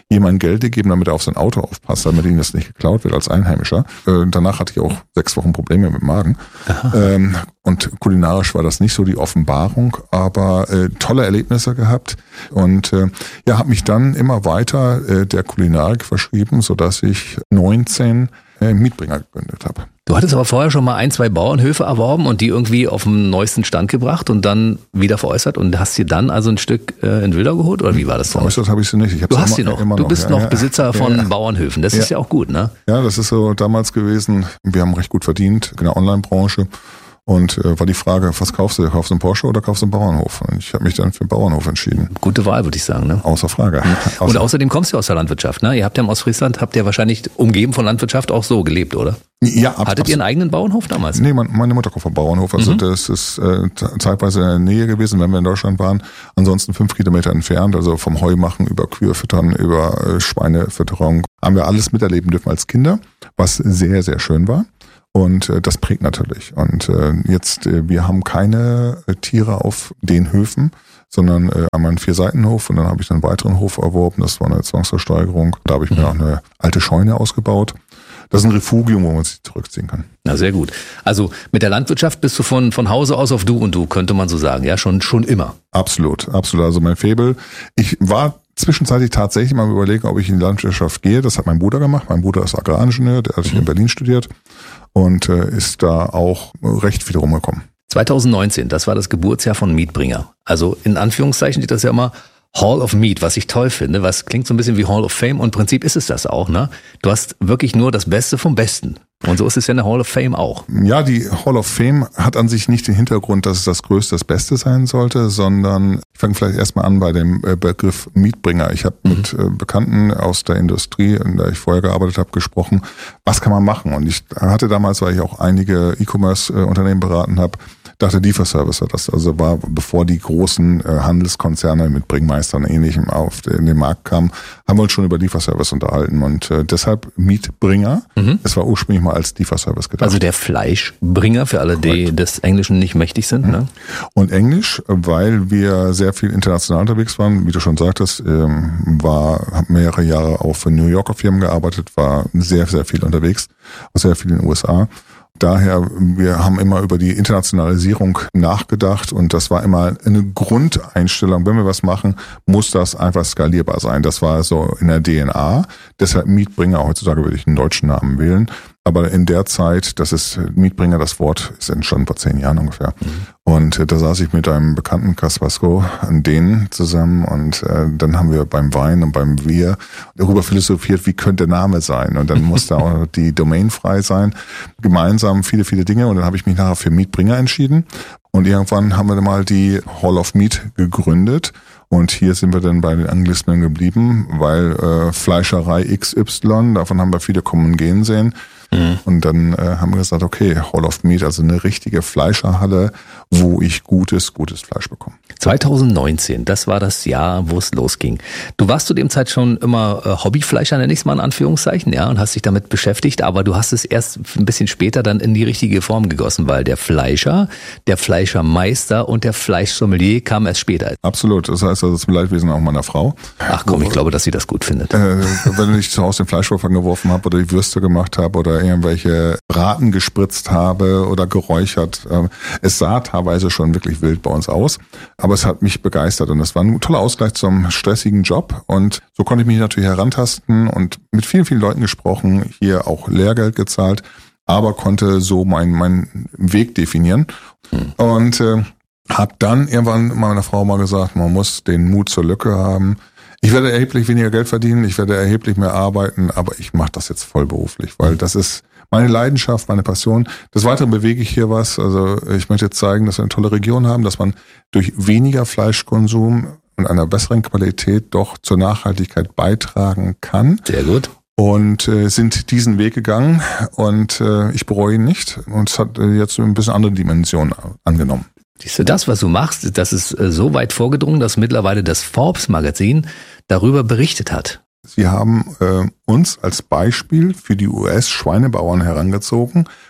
jemandem Geld gegeben, damit er auf sein Auto aufpasst, damit ihm das nicht geklaut wird als Einheimischer. Äh, danach hatte ich auch sechs Wochen Probleme mit dem Magen. Ähm, und kulinarisch war das nicht so die Offenbarung, aber äh, tolle Erlebnisse gehabt und äh, ja, habe mich dann immer weiter äh, der Kulinarik verschrieben, sodass ich neunzehn äh, Mietbringer gegründet habe. Du hattest aber vorher schon mal ein, zwei Bauernhöfe erworben und die irgendwie auf den neuesten Stand gebracht und dann wieder veräußert und hast dir dann also ein Stück äh, in Wilder geholt oder wie war das? Veräußert habe ich sie nicht. Ich du hast sie immer, noch. Immer du noch. bist ja, noch ja. Besitzer von ja. Bauernhöfen. Das ja. ist ja auch gut, ne? Ja, das ist so damals gewesen. Wir haben recht gut verdient in der Online-Branche. Und äh, war die Frage, was kaufst du? Kaufst du einen Porsche oder kaufst du einen Bauernhof? Und ich habe mich dann für einen Bauernhof entschieden. Gute Wahl, würde ich sagen, ne? Außer Frage. Und Außer außerdem kommst du aus der Landwirtschaft, ne? Ihr habt ja im Ostfriesland, habt ihr wahrscheinlich umgeben von Landwirtschaft auch so gelebt, oder? Ja, ab, Hattet ihr einen eigenen Bauernhof damals? Nee, mein, meine Mutter kommt vom Bauernhof. Also Mhm. das ist äh, zeitweise in der Nähe gewesen, wenn wir in Deutschland waren. Ansonsten fünf Kilometer entfernt, also vom Heumachen über Kühe füttern, über äh, Schweinefütterung. Haben wir alles miterleben dürfen als Kinder, was sehr, sehr schön war. Und äh, das prägt natürlich. Und äh, jetzt, äh, wir haben keine äh, Tiere auf den Höfen, sondern äh, einmal einen Vier-Seiten-Hof und dann habe ich einen weiteren Hof erworben. Das war eine Zwangsversteigerung. Da habe ich mir auch eine alte Scheune ausgebaut. Das ist ein Refugium, wo man sich zurückziehen kann. Na, sehr gut. Also mit der Landwirtschaft bist du von von Hause aus auf Du und Du, könnte man so sagen, ja, schon schon immer. Absolut, absolut. Also mein Faible. Ich war zwischenzeitlich tatsächlich mal überlegen, ob ich in die Landwirtschaft gehe. Das hat mein Bruder gemacht. Mein Bruder ist Agraringenieur, der hat hier in Berlin studiert und äh, ist da auch recht viel rumgekommen. zwanzig neunzehn, das war das Geburtsjahr von Mietbringer. Also in Anführungszeichen steht das ja immer Hall of Meat, was ich toll finde, was klingt so ein bisschen wie Hall of Fame und im Prinzip ist es das auch, ne? Du hast wirklich nur das Beste vom Besten. Und so ist es ja in der Hall of Fame auch. Ja, die Hall of Fame hat an sich nicht den Hintergrund, dass es das Größte, das Beste sein sollte, sondern ich fange vielleicht erstmal an bei dem Begriff Mietbringer. Ich habe mhm. mit Bekannten aus der Industrie, in der ich vorher gearbeitet habe, gesprochen, was kann man machen? Und ich hatte damals, weil ich auch einige E-Commerce-Unternehmen beraten habe, dachte Lieferservice hat das. Also war, bevor die großen äh, Handelskonzerne mit Bringmeistern und Ähnlichem auf den, den Markt kamen, haben wir uns schon über Lieferservice unterhalten. Und äh, deshalb Mietbringer. Mhm. Es war ursprünglich mal als Lieferservice gedacht. Also der Fleischbringer für alle, die Correct. Des Englischen nicht mächtig sind. Mhm. Ne? Und Englisch, weil wir sehr viel international unterwegs waren, wie du schon sagtest, ähm, war, habe mehrere Jahre auch für New Yorker Firmen gearbeitet, war sehr, sehr viel unterwegs, auch sehr viel in den U S A. Daher, wir haben immer über die Internationalisierung nachgedacht und das war immer eine Grundeinstellung. Wenn wir was machen, muss das einfach skalierbar sein. Das war so in der D N A. Deshalb Mietbringer, heutzutage würde ich einen deutschen Namen wählen. Aber in der Zeit, das ist Mietbringer, das Wort ist entstanden vor zehn Jahren ungefähr. Mhm. Und äh, da saß ich mit einem Bekannten, Kaspasco, an denen zusammen und äh, dann haben wir beim Wein und beim Bier darüber philosophiert, wie könnte der Name sein. Und dann musste auch die Domain frei sein. Gemeinsam viele, viele Dinge und dann habe ich mich nachher für Mietbringer entschieden. Und irgendwann haben wir dann mal die Hall of Meat gegründet. Und hier sind wir dann bei den Anglismen geblieben, weil äh, Fleischerei X Y, davon haben wir viele kommen und gehen sehen. Mhm. Und dann äh, haben wir gesagt, okay, Hall of Meat, also eine richtige Fleischerhalle, wo ich gutes, gutes Fleisch bekomme. zwanzig neunzehn, das war das Jahr, wo es losging. Du warst zu dem Zeit schon immer äh, Hobbyfleischer, nenne ich es mal in Anführungszeichen, ja, und hast dich damit beschäftigt, aber du hast es erst ein bisschen später dann in die richtige Form gegossen, weil der Fleischer, der Fleischermeister und der Fleischsommelier kam erst später. Absolut, das heißt also zum Leidwesen auch meiner Frau. Ach komm, ich glaube, dass sie das gut findet. Äh, wenn ich zu Hause den Fleischwurf angeworfen habe oder die Würste gemacht habe oder irgendwelche Braten gespritzt habe oder geräuchert. Es sah teilweise schon wirklich wild bei uns aus, aber es hat mich begeistert und es war ein toller Ausgleich zum stressigen Job und so konnte ich mich natürlich herantasten und mit vielen, vielen Leuten gesprochen, hier auch Lehrgeld gezahlt, aber konnte so meinen mein Weg definieren hm. und äh, habe dann irgendwann meiner Frau mal gesagt, man muss den Mut zur Lücke haben. Ich werde erheblich weniger Geld verdienen, ich werde erheblich mehr arbeiten, aber ich mache das jetzt vollberuflich, weil das ist meine Leidenschaft, meine Passion. Des Weiteren bewege ich hier was. Also ich möchte jetzt zeigen, dass wir eine tolle Region haben, dass man durch weniger Fleischkonsum und einer besseren Qualität doch zur Nachhaltigkeit beitragen kann. Sehr gut. Und äh, sind diesen Weg gegangen und äh, ich bereue ihn nicht. Und es hat äh, jetzt ein bisschen andere Dimensionen angenommen. Siehst du, das, was du machst, das ist so weit vorgedrungen, dass mittlerweile das Forbes-Magazin darüber berichtet hat. Sie haben äh, uns als Beispiel für die U S-Schweinebauern herangezogen,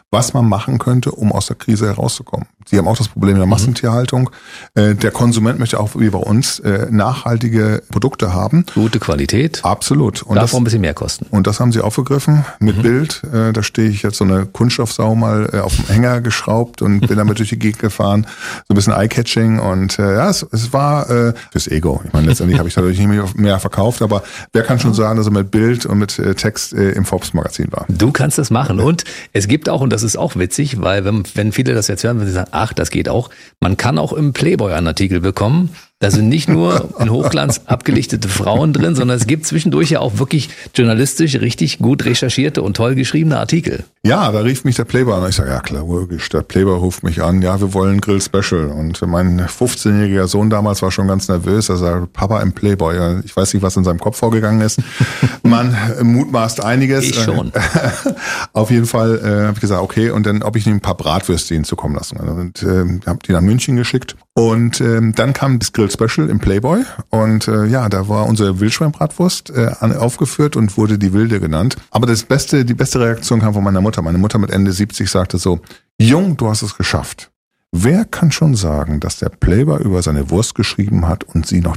was man machen könnte, um aus der Krise herauszukommen. Sie haben auch das Problem der Massentierhaltung. Mhm. Der Konsument möchte auch wie bei uns nachhaltige Produkte haben. Gute Qualität. Absolut. Und darf auch ein bisschen mehr kosten. Und das haben sie aufgegriffen mit mhm. Bild. Da stehe ich jetzt so eine Kunststoffsau mal auf dem Hänger geschraubt und bin damit durch die Gegend gefahren. So ein bisschen Eye-Catching und ja, es, es war äh, fürs Ego. Ich meine, letztendlich habe ich dadurch nicht mehr verkauft, aber wer kann schon sagen, dass er mit Bild und mit Text äh, im Forbes-Magazin war? Du kannst das machen. Und es gibt auch, und das ist auch witzig, weil wenn, wenn viele das jetzt hören, wenn sie sagen, ach, das geht auch, man kann auch im Playboy einen Artikel bekommen. Da sind nicht nur in Hochglanz abgelichtete Frauen drin, sondern es gibt zwischendurch ja auch wirklich journalistisch richtig gut recherchierte und toll geschriebene Artikel. Ja, da rief mich der Playboy an. Ich sage, ja klar, logisch, der Playboy ruft mich an. Ja, wir wollen Grill Special. Und mein fünfzehnjähriger Sohn damals war schon ganz nervös. Er sagte, Papa im Playboy. Ich weiß nicht, was in seinem Kopf vorgegangen ist. Man mutmaßt einiges. Ich schon. Auf jeden Fall äh, habe ich gesagt, okay. Und dann, ob ich ihm ein paar Bratwürste hinzukommen lassen. Und äh, habe die nach München geschickt. Und ähm, dann kam das Grill Special im Playboy und äh, ja, da war unsere Wildschweinbratwurst äh, aufgeführt und wurde die Wilde genannt. Aber das beste, die beste Reaktion kam von meiner Mutter. Meine Mutter mit Ende siebzig sagte so, Jung, du hast es geschafft. Wer kann schon sagen, dass der Playboy über seine Wurst geschrieben hat und sie noch